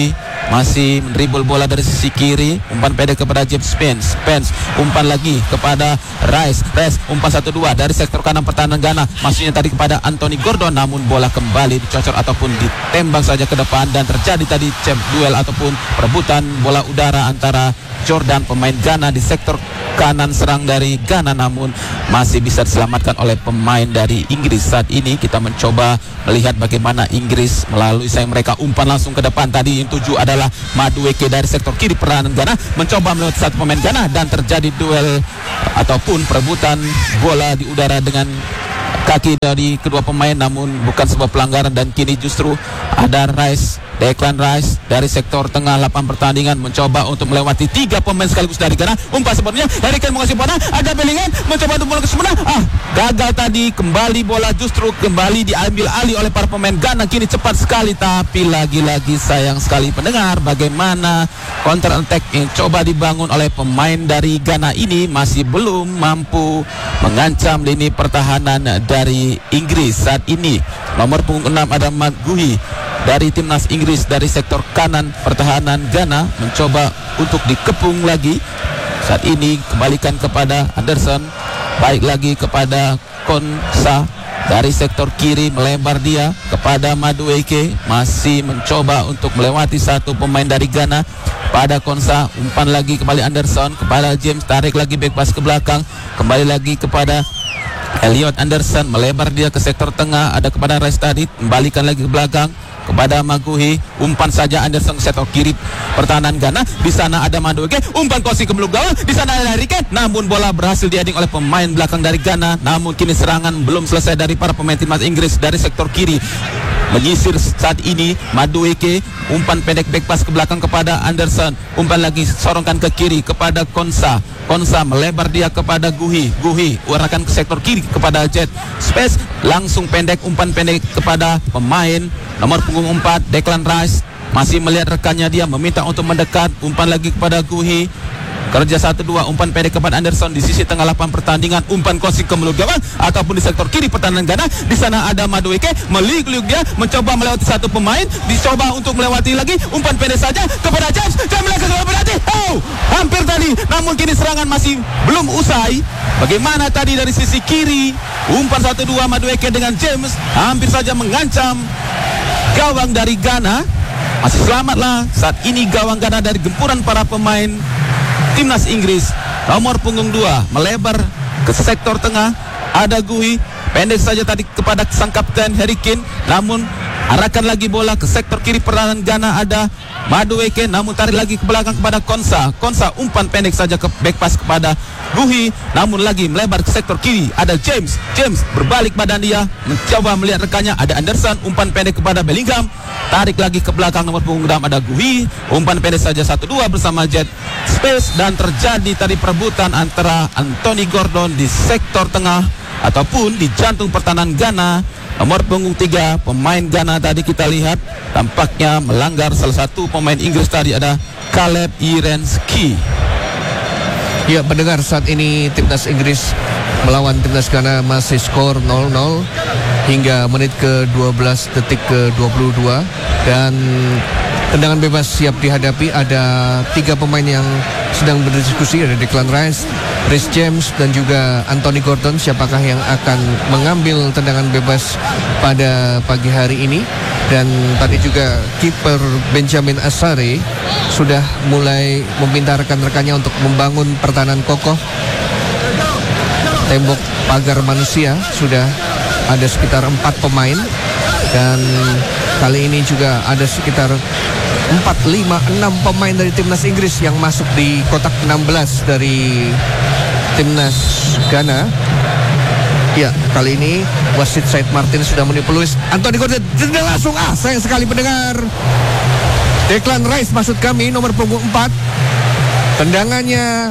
masih dribble bola dari sisi kiri, umpan pendek kepada James Spence. Spence umpan lagi kepada Rice. Rice umpan satu dua dari sektor kanan pertahanan Ghana, maksudnya tadi kepada Anthony Gordon, namun bola kembali dicocor ataupun ditembak saja ke depan dan terjadi tadi champ duel ataupun perebutan bola udara antara Jordan pemain Ghana di sektor kanan serang dari Ghana, namun masih bisa diselamatkan oleh pemain dari Inggris. Saat ini kita mencoba melihat bagaimana Inggris melalui sayang mereka umpan langsung ke depan. Tadi yang tujuh adalah Madueke dari sektor kiri pertahanan Ghana, mencoba melewati satu pemain Ghana dan terjadi duel ataupun perebutan bola di udara dengan kaki dari kedua pemain, namun bukan sebuah pelanggaran. Dan kini justru ada Rice, Declan Rice dari sektor tengah lapangan pertandingan mencoba untuk melewati tiga pemain sekaligus dari Ghana. Umpan sebenarnya Harry Kane mengasih bola, ada Bellingham mencoba untuk bola ke sebelah, ah gagal tadi. Kembali bola justru kembali diambil alih oleh para pemain Ghana. Kini cepat sekali, tapi lagi-lagi sayang sekali pendengar, bagaimana counter attack yang coba dibangun oleh pemain dari Ghana ini masih belum mampu mengancam lini pertahanan dari Inggris. Saat ini nomor punggung enam ada Matt Guhi dari timnas Inggris dari sektor kanan pertahanan Ghana mencoba untuk dikepung lagi. Saat ini kembalikan kepada Anderson, baik lagi kepada Konsa dari sektor kiri, melebar dia kepada Madueke, masih mencoba untuk melewati satu pemain dari Ghana pada Konsa. Umpan lagi kembali Anderson kepada James, tarik lagi back pass ke belakang, kembali lagi kepada Elliot Anderson, melebar dia ke sektor tengah, ada kepada Rice tadi, kembalikan lagi ke belakang kepada Maguhi. Umpan saja Anderson ke sektor kiri pertahanan Ghana. Di sana ada Madueke, umpan kosi ke belakang gawang, di sana ada Harry Kane, namun bola berhasil diading oleh pemain belakang dari Ghana. Namun kini serangan belum selesai dari para pemain timnas Inggris dari sektor kiri. Menyisir saat ini Madueke, umpan pendek back pass ke belakang kepada Anderson, umpan lagi sorongkan ke kiri kepada Konsa. Konsa melebar dia kepada Guhi. Guhi arahkan ke sektor kiri kepada Jet Space, langsung pendek, umpan pendek kepada pemain nomor punggung empat Declan Rice, masih melihat rekannya, dia meminta untuk mendekat, umpan lagi kepada Guhi. Kerja satu dua, umpan pendek kepada Anderson di sisi tengah lapangan pertandingan, umpan crossing ke mulut gawang ataupun di sektor kiri pertahanan Ghana. Di sana ada Madueke, meliuk-liuk dia mencoba melewati satu pemain, dicoba untuk melewati lagi, umpan pendek saja kepada James, James melakukan gol penalti. Oh, hampir tadi, namun kini serangan masih belum usai. Bagaimana tadi dari sisi kiri, umpan satu dua Madueke dengan James hampir saja mengancam gawang dari Ghana. Masih selamatlah saat ini gawang Ghana dari gempuran para pemain timnas Inggris. Nomor punggung dua melebar ke sektor tengah, ada Guhi, pendek saja tadi kepada sang kapten Harry Kane, namun arahkan lagi bola ke sektor kiri pertahanan Ghana, ada Madueke, namun tarik lagi ke belakang kepada Konsa. Konsa umpan pendek saja ke back pass kepada Guhi, namun lagi melebar ke sektor kiri, ada James. James berbalik badan dia, mencoba melihat rekannya, ada Anderson, umpan pendek kepada Bellingham, tarik lagi ke belakang nomor punggung enam ada Guhi, umpan pendek saja satu dua bersama Jet Space, dan terjadi tadi perebutan antara Anthony Gordon di sektor tengah ataupun di jantung pertahanan Ghana. Nomor punggung tiga pemain Ghana tadi kita lihat tampaknya melanggar salah satu pemain Inggris tadi, ada Caleb Irenski. Ya, pendengar, saat ini timnas Inggris melawan timnas Ghana masih skor nol nol hingga menit ke dua belas detik ke dua puluh dua, dan tendangan bebas siap dihadapi. Ada tiga pemain yang sedang berdiskusi, ada Declan Rice, Reece James, dan juga Anthony Gordon. Siapakah yang akan mengambil tendangan bebas pada pagi hari ini? Dan tadi juga kiper Benjamin Asare sudah mulai meminta rekan-rekannya untuk membangun pertahanan kokoh. Tembok pagar manusia sudah ada sekitar empat pemain, dan kali ini juga ada sekitar empat, lima, enam pemain dari timnas Inggris yang masuk di kotak enam belas dari timnas Ghana. Ya, kali ini wasit Said Martin sudah menipu Luis Anthony Gordon, tidak langsung, ah sayang sekali pendengar. Declan Rice maksud kami, nomor punggung empat, tendangannya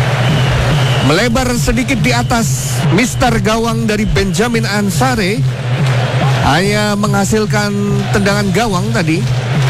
melebar sedikit di atas mister gawang dari Benjamin Ansare, hanya menghasilkan tendangan gawang tadi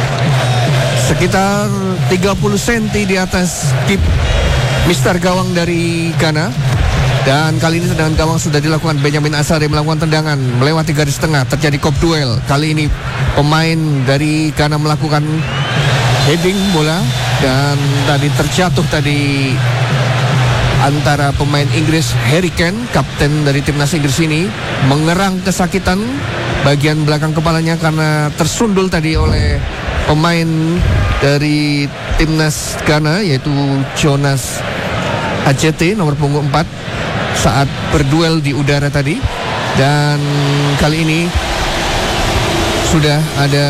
sekitar tiga puluh sentimeter di atas kip mister gawang dari Ghana. Dan kali ini tendangan gawang sudah dilakukan. Benjamin Asare melakukan tendangan melewati garis tengah, terjadi kop duel. Kali ini pemain dari Ghana melakukan heading bola dan tadi terjatuh tadi antara pemain Inggris. Harry Kane, kapten dari timnas Inggris ini, mengerang kesakitan bagian belakang kepalanya karena tersundul tadi oleh pemain dari timnas Ghana, yaitu Jonas A C T nomor punggung empat saat berduel di udara tadi. Dan kali ini sudah ada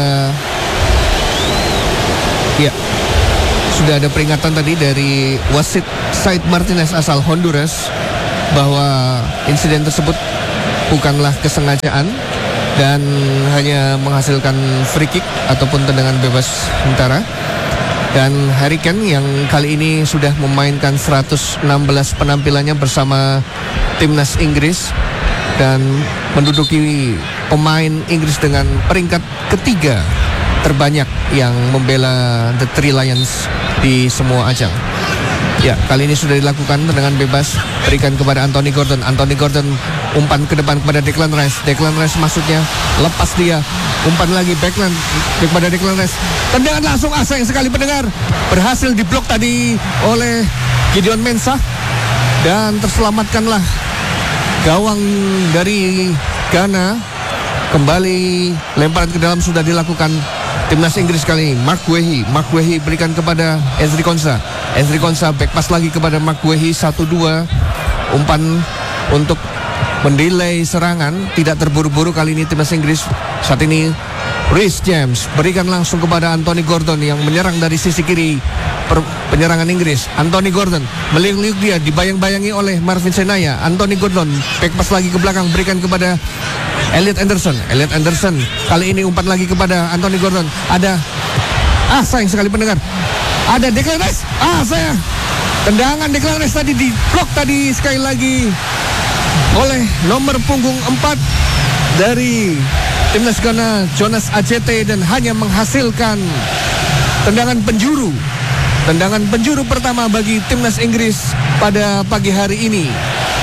ya sudah ada peringatan tadi dari wasit Said Martinez asal Honduras bahwa insiden tersebut bukanlah kesengajaan dan hanya menghasilkan free kick ataupun tendangan bebas sementara. Dan Harry Kane yang kali ini sudah memainkan seratus enam belas penampilannya bersama timnas Inggris dan menduduki pemain Inggris dengan peringkat ketiga terbanyak yang membela The Three Lions di semua ajang. Ya, kali ini sudah dilakukan tendangan bebas berikan kepada Anthony Gordon. Anthony Gordon umpan ke depan kepada Declan Rice. Declan Rice maksudnya lepas dia, umpan lagi Declan kepada Declan Rice. Tendangan langsung, ah sayang sekali pendengar, berhasil diblok tadi oleh Gideon Mensah dan terselamatkanlah gawang dari Ghana. Kembali lemparan ke dalam sudah dilakukan timnas Inggris kali ini. Mark Guehi, Mark Guehi berikan kepada Ezri Konsa. Ezri Konsa back pass lagi kepada Mark Guehi. Satu dua umpan untuk mendelay serangan, tidak terburu-buru kali ini timnas Inggris. Saat ini Reece James berikan langsung kepada Anthony Gordon yang menyerang dari sisi kiri per- penyerangan Inggris. Anthony Gordon meliuk-liuk dia, dibayang-bayangi oleh Marvin Senaya. Anthony Gordon back pass lagi ke belakang berikan kepada Elliot Anderson. Elliot Anderson kali ini umpan lagi kepada Anthony Gordon. Ada ah sayang sekali pendengar, ada Declan Rice. Ah sayang, tendangan Declan Rice tadi diblok tadi sekali lagi oleh nomor punggung empat dari timnas Ghana, Jonas A C T, dan hanya menghasilkan tendangan penjuru. Tendangan penjuru pertama bagi timnas Inggris pada pagi hari ini.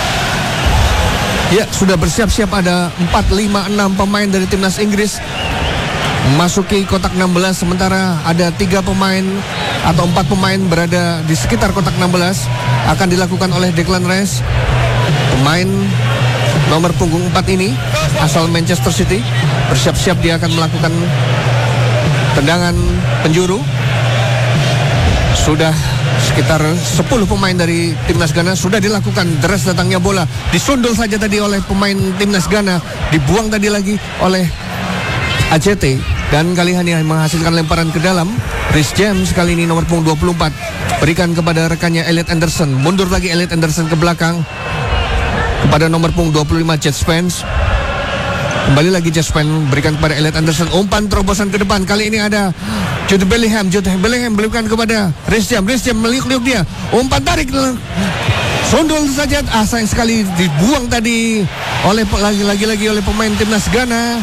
Ya, sudah bersiap-siap ada empat, lima, enam pemain dari timnas Inggris memasuki kotak enam belas, sementara ada tiga pemain atau empat pemain berada di sekitar kotak enam belas. Akan dilakukan oleh Declan Rice, pemain nomor punggung empat ini asal Manchester City. Bersiap-siap dia akan melakukan tendangan penjuru. Sudah sekitar sepuluh pemain dari timnas Ghana sudah dilakukan. Deras datangnya bola, disundul saja tadi oleh pemain timnas Ghana, dibuang tadi lagi oleh A C T, dan kali ini menghasilkan lemparan ke dalam. Reece James kali ini nomor punggung dua puluh empat berikan kepada rekannya Elliot Anderson. Mundur lagi Elliot Anderson ke belakang kepada nomor punggung dua puluh lima Jet Spence. Kembali lagi Jet Spence berikan kepada Elliot Anderson. Umpan terobosan ke depan, kali ini ada Jude Bellingham. Jude Bellingham berikan kepada Reece James. Reece James meliuk-liuk dia, umpan tarik, sundul saja. Ah sayang sekali dibuang tadi oleh lagi-lagi lagi oleh pemain timnas Ghana,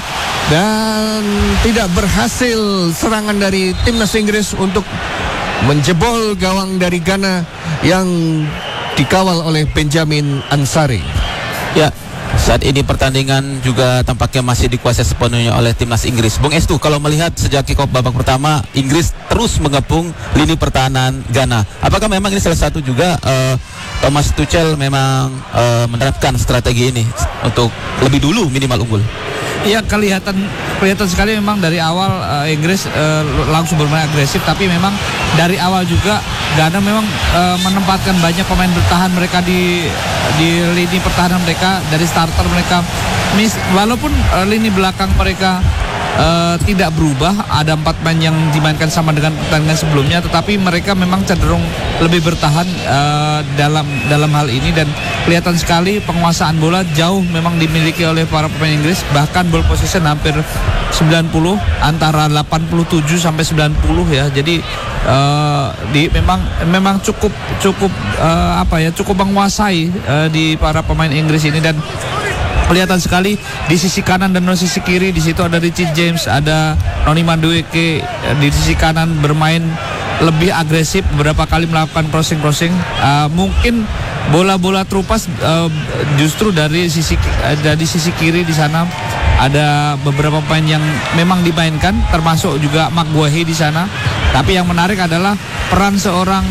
dan tidak berhasil serangan dari timnas Inggris untuk menjebol gawang dari Ghana yang dikawal oleh Benjamin Ansari. Ya, saat ini pertandingan juga tampaknya masih dikuasai sepenuhnya oleh timnas Inggris. Bung Estu, kalau melihat sejak kick off babak pertama, Inggris terus mengepung lini pertahanan Ghana. Apakah memang ini salah satu juga uh, Thomas Tuchel memang uh, menerapkan strategi ini untuk lebih dulu minimal unggul? Iya, kelihatan kelihatan sekali memang dari awal uh, Inggris uh, langsung bermain agresif, tapi memang dari awal juga Ghana memang uh, menempatkan banyak pemain bertahan mereka di di lini pertahanan mereka, dari starter mereka. Mis, walaupun uh, lini belakang mereka uh, tidak berubah, ada empat pemain yang dimainkan sama dengan pertandingan sebelumnya, tetapi mereka memang cenderung lebih bertahan uh, dalam dalam hal ini, dan kelihatan sekali penguasaan bola jauh memang dimiliki oleh para pemain Inggris. Bahkan ball possession hampir sembilan puluh, antara delapan puluh tujuh sampai sembilan puluh ya. Jadi uh, di memang memang cukup cukup uh, apa ya cukup menguasai uh, di para pemain Inggris ini, dan kelihatan sekali di sisi kanan dan di sisi kiri. Di situ ada Reece James, ada Noni Madueke di sisi kanan bermain lebih agresif, beberapa kali melakukan crossing-crossing. Uh, mungkin bola-bola terupas uh, justru dari sisi uh, dari sisi kiri di sana ada beberapa pemain yang memang dimainkan, termasuk juga Maguire di sana. Tapi yang menarik adalah peran seorang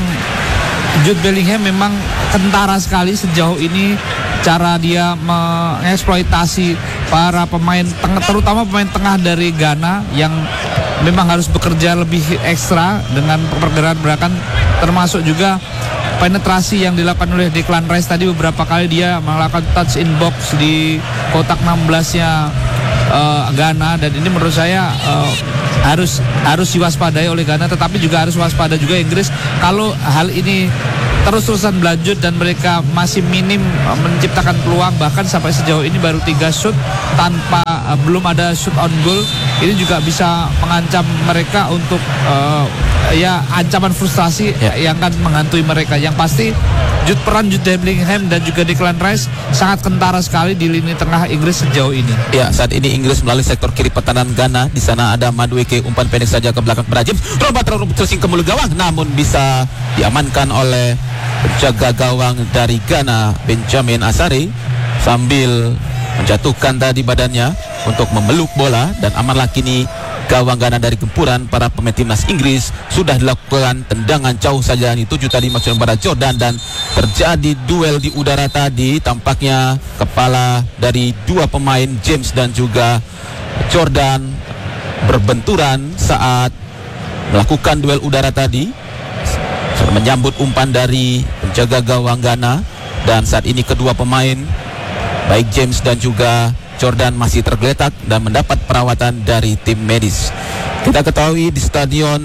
Jude Bellingham memang kentara sekali sejauh ini, cara dia mengeksploitasi para pemain tengah, terutama pemain tengah dari Ghana yang memang harus bekerja lebih ekstra dengan pergerakan-gerakan, termasuk juga penetrasi yang dilakukan oleh Declan Rice tadi. Beberapa kali dia melakukan touch in box di kotak enam belas-nya uh, Ghana, dan ini menurut saya uh, harus harus diwaspadai oleh Ghana, tetapi juga harus waspada juga Inggris kalau hal ini terus-terusan berlanjut dan mereka masih minim uh, menciptakan peluang, bahkan sampai sejauh ini baru tiga shoot tanpa uh, belum ada shoot on goal. Ini juga bisa mengancam mereka untuk uh, ya ancaman frustasi ya, yang akan menghantui mereka. Yang pasti Jude, peran Jude Bellingham dan juga Declan Rice sangat kentara sekali di lini tengah Inggris sejauh ini. Ya, saat ini Inggris melalui sektor kiri pertahanan Ghana. Di sana ada Madueke, umpan pendek saja ke belakang pada James. Robert terusing ke mulut gawang, namun bisa diamankan oleh penjaga gawang dari Ghana, Benjamin Asare, sambil menjatuhkan tadi badannya untuk memeluk bola, dan amanlah kini gawang Ghana dari gempuran para pemain timnas Inggris. Sudah dilakukan tendangan jauh saja, dituju tadi maksudnya pada Jordan, dan terjadi duel di udara tadi. Tampaknya kepala dari dua pemain James dan juga Jordan berbenturan saat melakukan duel udara tadi, menyambut umpan dari penjaga gawang Ghana. Dan saat ini kedua pemain baik James dan juga Jordan masih tergeletak dan mendapat perawatan dari tim medis. Kita ketahui di Stadion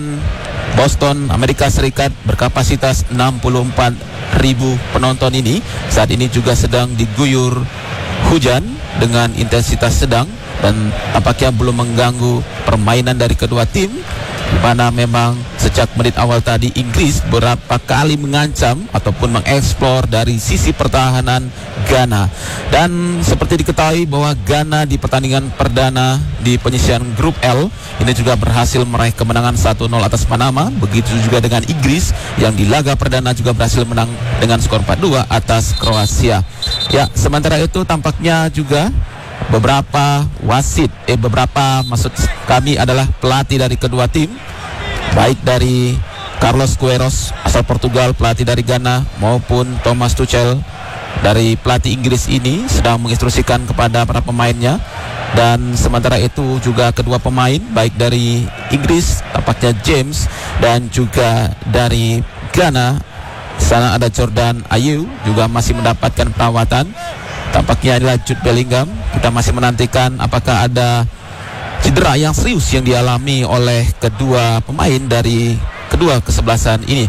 Boston, Amerika Serikat berkapasitas enam puluh empat ribu penonton ini saat ini juga sedang diguyur hujan dengan intensitas sedang, dan tampaknya belum mengganggu permainan dari kedua tim, di mana memang sejak menit awal tadi Inggris beberapa kali mengancam ataupun mengeksplor dari sisi pertahanan Ghana. Dan seperti diketahui bahwa Ghana di pertandingan perdana di penyisian grup L ini juga berhasil meraih kemenangan satu nol atas Panama. Begitu juga dengan Inggris yang di laga perdana juga berhasil menang dengan skor empat dua atas Kroasia. Ya, sementara itu tampaknya juga beberapa wasit, eh beberapa maksud kami adalah pelatih dari kedua tim, baik dari Carlos Queiroz asal Portugal, pelatih dari Ghana, maupun Thomas Tuchel dari pelatih Inggris ini sedang menginstruksikan kepada para pemainnya. Dan sementara itu juga kedua pemain baik dari Inggris, tampaknya James, dan juga dari Ghana, sana ada Jordan Ayew juga masih mendapatkan perawatan. Tampaknya adalah Jude Bellingham. Kita masih menantikan apakah ada cedera yang serius yang dialami oleh kedua pemain dari kedua kesebelasan ini.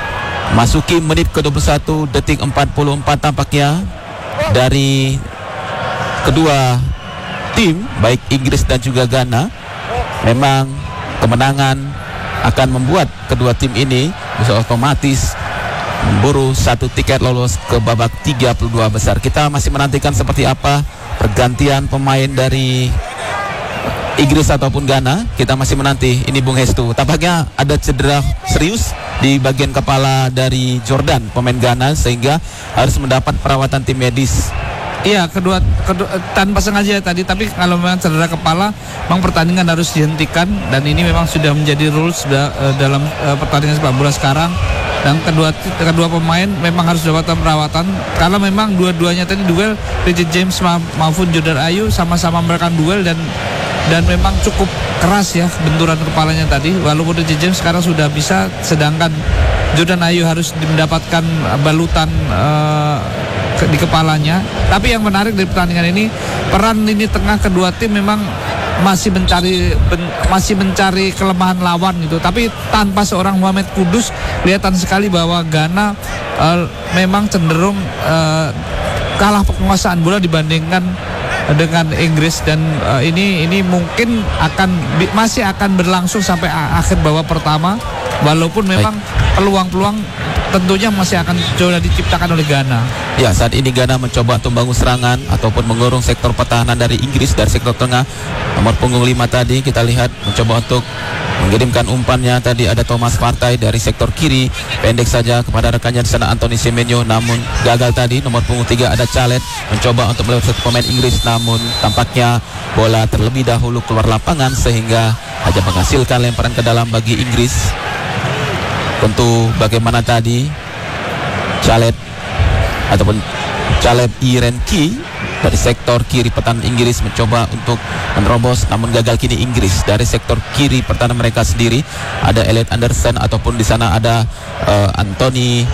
Masuki menit ke dua puluh satu, detik empat puluh empat, tampaknya dari kedua tim baik Inggris dan juga Ghana, memang kemenangan akan membuat kedua tim ini bisa otomatis memburu satu tiket lolos ke babak tiga puluh dua besar. Kita masih menantikan seperti apa pergantian pemain dari Inggris ataupun Ghana. Kita masih menanti. Ini Bung Hestu, tampaknya ada cedera serius di bagian kepala dari Jordan, pemain Ghana, sehingga harus mendapat perawatan tim medis. Iya, kedua, kedua tanpa sengaja tadi, tapi kalau memang cedera kepala, memang pertandingan harus dihentikan, dan ini memang sudah menjadi rules da, uh, dalam uh, pertandingan sepak bola sekarang. Dan kedua kedua pemain memang harus mendapatkan perawatan karena memang dua-duanya tadi duel, Richard James ma maupun Jordan Ayew sama-sama memberikan duel, dan dan memang cukup keras ya benturan kepalanya tadi. Walaupun Richard James sekarang sudah bisa, sedangkan Jordan Ayew harus mendapatkan balutan uh, ke, di kepalanya. Tapi yang menarik dari pertandingan ini, peran lini tengah kedua tim memang masih mencari ben, masih mencari kelemahan lawan gitu. Tapi tanpa seorang Mohamed Kudus, kelihatan sekali bahwa Ghana uh, memang cenderung uh, kalah penguasaan bola dibandingkan dengan Inggris, dan uh, ini ini mungkin akan masih akan berlangsung sampai akhir babak pertama, walaupun memang peluang-peluang tentunya masih akan coba diciptakan oleh Ghana. Ya, saat ini Ghana mencoba untuk membangun serangan ataupun mengurung sektor pertahanan dari Inggris dari sektor tengah. Nomor punggung lima tadi kita lihat mencoba untuk mengirimkan umpannya. Tadi ada Thomas Partey dari sektor kiri, pendek saja kepada rekannya di sana Anthony Semenyo, namun gagal tadi. Nomor punggung tiga ada Chalet mencoba untuk melewati satu pemain Inggris, namun tampaknya bola terlebih dahulu keluar lapangan sehingga hanya menghasilkan lemparan ke dalam bagi Inggris. Tentu bagaimana tadi Chalet ataupun Caleb Irenki dari sektor kiri pertahanan Inggris mencoba untuk menerobos, namun gagal kini Inggris. Dari sektor kiri pertahanan mereka sendiri ada Elliot Anderson ataupun di sana ada uh, Anthony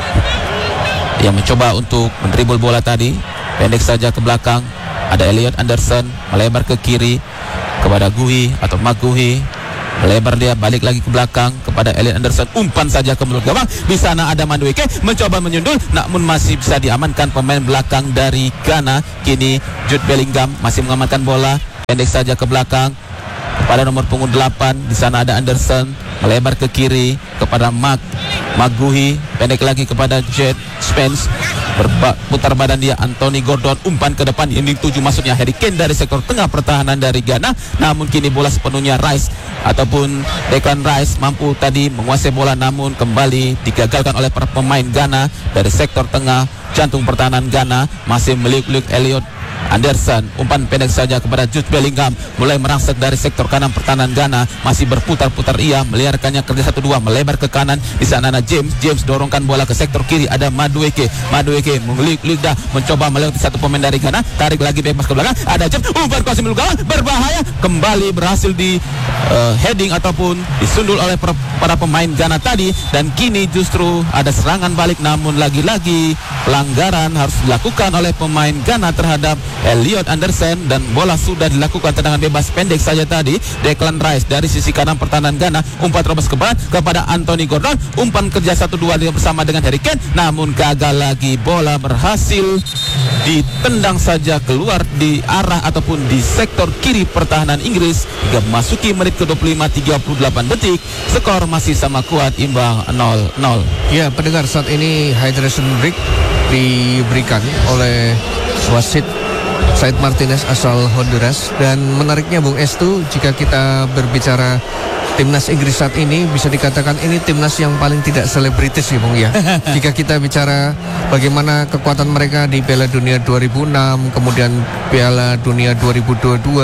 yang mencoba untuk mendribble bola tadi, pendek saja ke belakang. Ada Elliot Anderson melebar ke kiri kepada Guhi atau Maguhi, melebar dia balik lagi ke belakang kepada Elliot Anderson, umpan saja ke mulut gawang. Di sana ada Madueke mencoba menyundul, namun masih bisa diamankan pemain belakang dari Ghana. Kini Jude Bellingham masih mengamankan bola, pendek saja ke belakang kepada nomor punggung delapan. Di sana ada Anderson melebar ke kiri kepada Mark Maguhi, pendek lagi kepada Jet Spence, berputar badan dia Anthony Gordon, umpan ke depan yang dituju maksudnya Harry Kane dari sektor tengah pertahanan dari Ghana. Namun kini bola sepenuhnya Rice ataupun Declan Rice mampu tadi menguasai bola, namun kembali digagalkan oleh para pemain Ghana dari sektor tengah. Jantung pertahanan Ghana masih meliuk-liuk Elliot Anderson, umpan pendek saja kepada Jude Bellingham, mulai merangsek dari sektor kanan pertahanan Ghana, masih berputar-putar ia, meliarkannya kerja satu dua, melebar ke kanan. Di sana ada James, James dorongkan bola ke sektor kiri, ada Madueke, Madueke mengelik-lik dah, mencoba melewati satu pemain dari Ghana, tarik lagi bebas ke belakang, ada James, umpan kuasa milik gawang, berbahaya, kembali berhasil di uh, heading ataupun disundul oleh per, para pemain Ghana tadi, dan kini justru ada serangan balik, namun lagi-lagi pelanggaran harus dilakukan oleh pemain Ghana terhadap Elliot Anderson, dan bola sudah dilakukan tendangan bebas pendek saja tadi. Declan Rice dari sisi kanan pertahanan Ghana, umpan terobos ke barat kepada Anthony Gordon, umpan kerja satu dua bersama dengan Harry Kane, namun gagal lagi. Bola berhasil ditendang saja keluar di arah ataupun di sektor kiri pertahanan Inggris hingga memasuki menit ke dua puluh lima, tiga puluh delapan detik. Skor masih sama kuat, imbang nol nol. Ya, pendengar, saat ini hydration break diberikan oleh wasit Said Martinez asal Honduras. Dan menariknya Bung Estu, jika kita berbicara timnas Inggris saat ini, bisa dikatakan ini timnas yang paling tidak selebritis ya Bung ya. Jika kita bicara bagaimana kekuatan mereka di Piala Dunia dua ribu enam, kemudian Piala Dunia dua ribu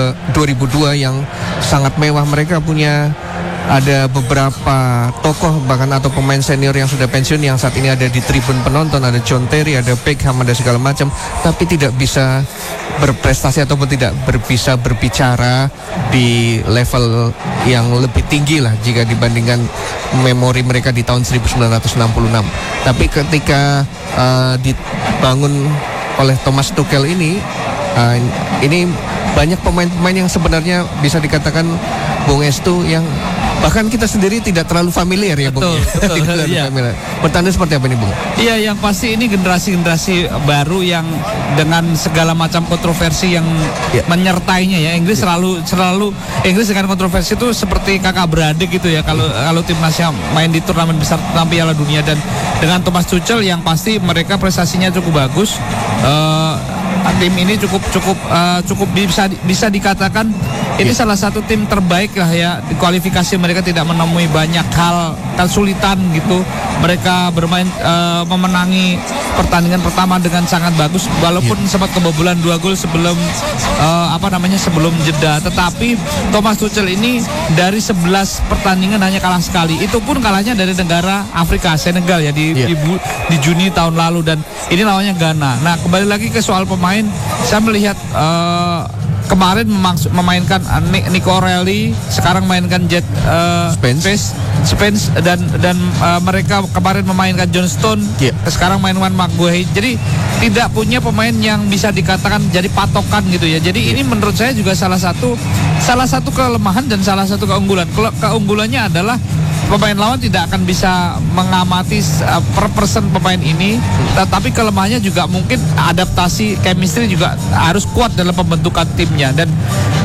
dua yang sangat mewah, mereka punya ada beberapa tokoh bahkan atau pemain senior yang sudah pensiun yang saat ini ada di tribun penonton. Ada John Terry, ada Beckham, ada segala macam, tapi tidak bisa berprestasi ataupun tidak ber, bisa berbicara di level yang lebih tinggi lah jika dibandingkan memori mereka di tahun seribu sembilan ratus enam puluh enam. Tapi ketika uh, dibangun oleh Thomas Tuchel ini, uh, ini banyak pemain-pemain yang sebenarnya bisa dikatakan Bung Estu yang bahkan kita sendiri tidak terlalu familiar ya Bung. Betul, betul, iya. Pertanda seperti apa nih Bung? Iya, yang pasti ini generasi-generasi baru yang dengan segala macam kontroversi yang ya. menyertainya ya. Inggris ya. selalu selalu Inggris dengan kontroversi itu seperti kakak beradik gitu ya. Kalau ya. kalau timnasnya main di turnamen besar Piala Dunia, dan dengan Thomas Tuchel yang pasti mereka prestasinya cukup bagus. Uh, tim ini cukup cukup uh, cukup bisa bisa dikatakan ini salah satu tim terbaik lah ya. Di kualifikasi mereka tidak menemui banyak hal kesulitan gitu. Mereka bermain uh, memenangi pertandingan pertama dengan sangat bagus, walaupun yeah. sempat kebobolan dua gol sebelum uh, apa namanya sebelum jeda. Tetapi Thomas Tuchel ini dari sebelas pertandingan hanya kalah sekali. Itu pun kalahnya dari negara Afrika, Senegal ya di, yeah. di, di Juni tahun lalu, dan ini lawannya Ghana. Nah, kembali lagi ke soal pemain, saya melihat uh, kemarin memang memainkan uh, Nico Reilly, sekarang mainkan Jet uh, Spence, Spence dan dan uh, mereka kemarin memainkan John Stone, yeah. sekarang main Wan Maguire. Jadi tidak punya pemain yang bisa dikatakan jadi patokan gitu ya. Jadi yeah. ini menurut saya juga salah satu salah satu kelemahan dan salah satu keunggulan. Ke- keunggulannya adalah pemain lawan tidak akan bisa mengamati uh, per person pemain ini, tetapi kelemahannya juga mungkin adaptasi chemistry juga harus kuat dalam pembentukan timnya. Dan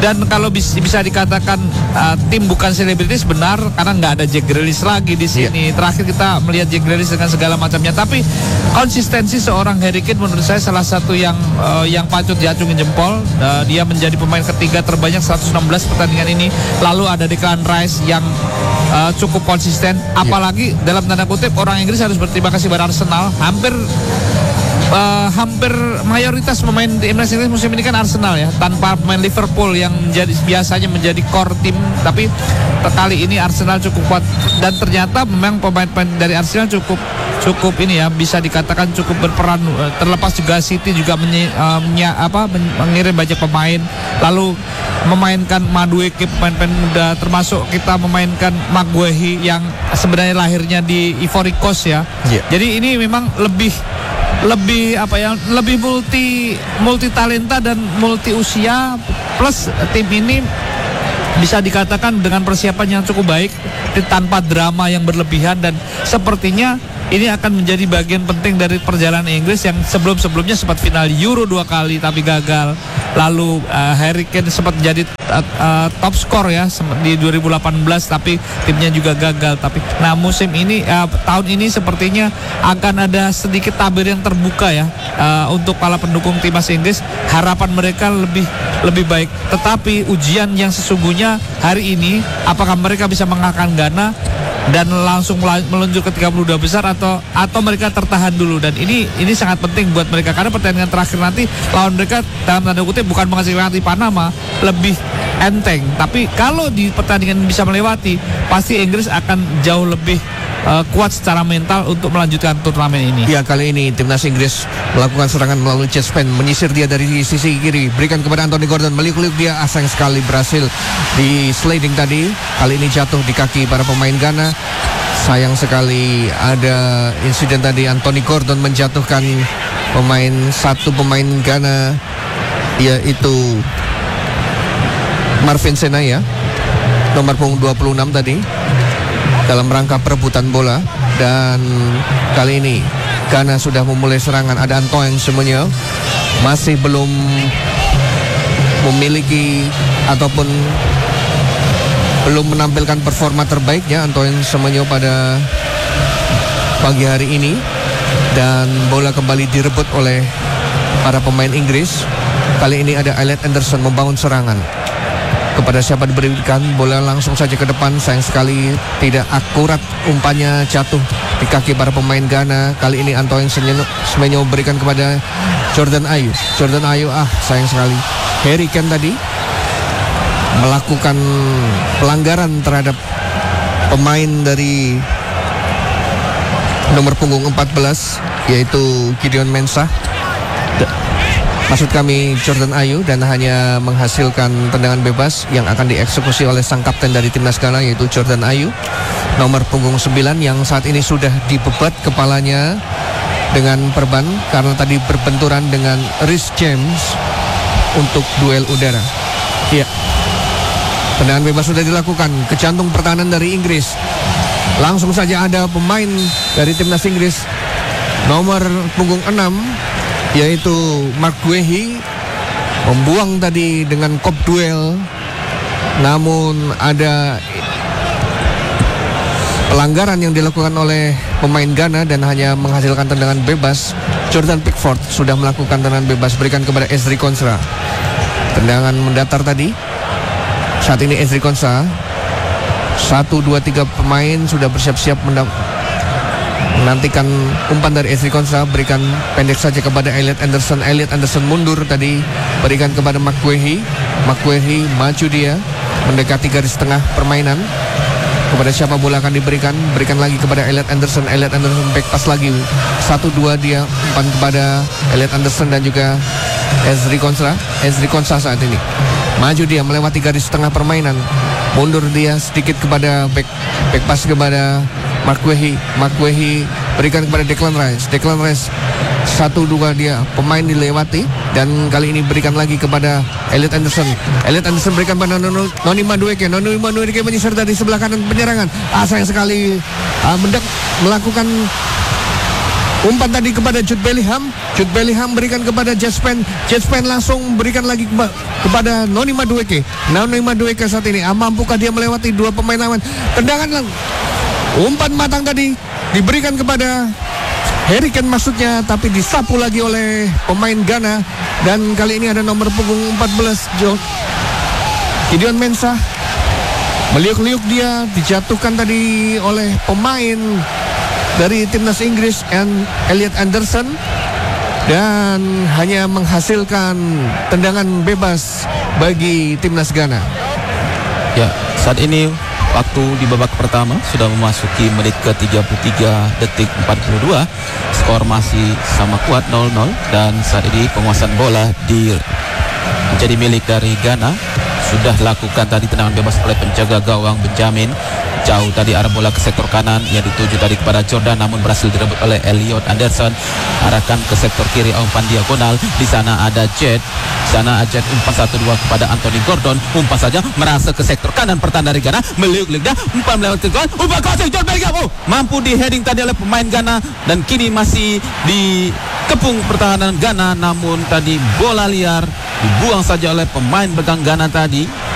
dan kalau bis, bisa dikatakan uh, tim bukan selebritis benar karena nggak ada Jack Grealish lagi di sini. Yeah. Terakhir kita melihat Jack Grealish dengan segala macamnya, tapi konsistensi seorang Harry Kane menurut saya salah satu yang uh, yang patut diacungin jempol. Uh, dia menjadi pemain ketiga terbanyak seratus enam belas pertandingan ini. Lalu ada Declan Rice yang uh, cukup konsisten. Apalagi yeah. dalam tanda kutip orang Inggris harus berterima kasih pada Arsenal. Hampir Uh, hampir mayoritas pemain timnas Inggris musim ini kan Arsenal ya, tanpa pemain Liverpool yang menjadi, biasanya menjadi core tim, tapi kali ini Arsenal cukup kuat dan ternyata memang pemain-pemain dari Arsenal cukup cukup ini ya, bisa dikatakan cukup berperan. Uh, terlepas juga City juga menye, uh, menye, apa, men, mengirim banyak pemain, lalu memainkan Madueke pemain-pemain muda, termasuk kita memainkan Maguire yang sebenarnya lahirnya di Ivory Coast ya. Yeah. Jadi ini memang lebih lebih apa ya, lebih multi multi talenta dan multi usia, plus tim ini bisa dikatakan dengan persiapan yang cukup baik tanpa drama yang berlebihan, dan sepertinya ini akan menjadi bagian penting dari perjalanan Inggris yang sebelum-sebelumnya sempat final Euro dua kali tapi gagal. Lalu uh, Harry Kane sempat menjadi uh, uh, top skor ya di dua ribu delapan belas tapi timnya juga gagal. Tapi nah musim ini uh, tahun ini sepertinya akan ada sedikit tabir yang terbuka ya uh, untuk para pendukung timnas Inggris. Harapan mereka lebih lebih baik. Tetapi ujian yang sesungguhnya hari ini, apakah mereka bisa mengalahkan Ghana dan langsung meluncur ke tiga puluh dua besar atau atau mereka tertahan dulu, dan ini ini sangat penting buat mereka karena pertandingan terakhir nanti lawan mereka dalam tanda kutip bukan menghasilkan di Panama, lebih enteng. Tapi kalau di pertandingan bisa melewati, pasti Inggris akan jauh lebih uh, kuat secara mental untuk melanjutkan turnamen ini. Ya, kali ini timnas Inggris melakukan serangan melalui chest pen, menyisir dia dari sisi kiri, berikan kepada Anthony Gordon, meliuk-liuk dia, asing sekali berhasil di sliding tadi. Kali ini jatuh di kaki para pemain Ghana. Sayang sekali ada insiden tadi, Anthony Gordon menjatuhkan pemain satu pemain Ghana, yaitu Marvin Senaya, nomor punggung dua puluh enam tadi, dalam rangka perebutan bola. Dan kali ini Ghana sudah memulai serangan. Ada Antoine Semenyo, masih belum memiliki ataupun belum menampilkan performa terbaiknya Antoine Semenyo pada pagi hari ini. Dan bola kembali direbut oleh para pemain Inggris. Kali ini ada Elliot Anderson membangun serangan. Kepada siapa diberikan, bola langsung saja ke depan. Sayang sekali tidak akurat, umpannya jatuh di kaki para pemain Ghana. Kali ini Antoine Semenyo berikan kepada Jordan Ayew. Jordan Ayew, ah sayang sekali. Harry Kane tadi melakukan pelanggaran terhadap pemain dari nomor punggung empat belas, yaitu Gideon Mensah. Maksud kami Jordan Ayew, dan hanya menghasilkan tendangan bebas yang akan dieksekusi oleh sang kapten dari timnas Ghana, yaitu Jordan Ayew, nomor punggung sembilan, yang saat ini sudah dibebat kepalanya dengan perban karena tadi berbenturan dengan Reece James untuk duel udara. Iya, tendangan bebas sudah dilakukan ke jantung pertahanan dari Inggris. Langsung saja ada pemain dari timnas Inggris nomor punggung enam, yaitu Maguire, membuang tadi dengan kop duel. Namun ada pelanggaran yang dilakukan oleh pemain Ghana dan hanya menghasilkan tendangan bebas. Jordan Pickford sudah melakukan tendangan bebas, berikan kepada Ezri Konsa. Tendangan mendatar tadi. Saat ini Ezri Konsa, satu, dua, tiga pemain sudah bersiap-siap menantikan umpan dari Ezri Konsa. Berikan pendek saja kepada Elliot Anderson. Elliot Anderson mundur tadi, berikan kepada Maguire. Maguire maju dia, mendekati garis tengah permainan. Kepada siapa bola akan diberikan? Berikan lagi kepada Elliot Anderson. Elliot Anderson back pass lagi. Satu dua dia umpan kepada Elliot Anderson dan juga Ezri Konsa. Ezri Konsa saat ini maju dia melewati garis tengah permainan. Mundur dia sedikit kepada back back pass kepada Maguire. Maguire berikan kepada Declan Rice. Declan Rice satu dua dia pemain dilewati, dan kali ini berikan lagi kepada Elliot Anderson. Elliot Anderson berikan pada Noni Madueke. Noni Madueke menyisir dari sebelah kanan penyerangan. Ah, sayang sekali uh, mendak melakukan Umpan tadi kepada Jude Bellingham. Jude Bellingham berikan kepada Jaspen. Jaspen langsung berikan lagi keba- kepada Noni Madueke. Noni Madueke saat ini, ah, mampukah dia melewati dua pemain lawan? Tendangan lang. Umpan matang tadi diberikan kepada Harry Kane maksudnya, tapi disapu lagi oleh pemain Ghana. Dan kali ini ada nomor punggung empat belas, Joe Gideon Mensah. Meliuk-liuk dia, dijatuhkan tadi oleh pemain dari timnas Inggris, and Elliot Anderson, dan hanya menghasilkan tendangan bebas bagi timnas Ghana. Ya, saat ini waktu di babak pertama sudah memasuki menit ke tiga puluh tiga detik empat puluh dua. Skor masih sama kuat nol nol, dan saat ini penguasaan bola di menjadi milik dari Ghana. Sudah lakukan tadi tendangan bebas oleh penjaga gawang Benjamin. Jauh tadi arah bola ke sektor kanan yang dituju tadi kepada Jordan, namun berhasil direbut oleh Elliot Anderson. Arahkan ke sektor kiri, umpan diagonal. Di sana ada Jet. Di sana Jet umpan satu dua kepada Anthony Gordon. Umpan saja merasa ke sektor kanan pertahanan dari Ghana. Meliuk-liuk dah, umpan melewati gol. Umpan crossing Jude Bellingham. Oh, mampu di heading tadi oleh pemain Ghana, dan kini masih di kepung pertahanan Ghana, namun tadi bola liar dibuang saja oleh pemain belakang Ghana tadi.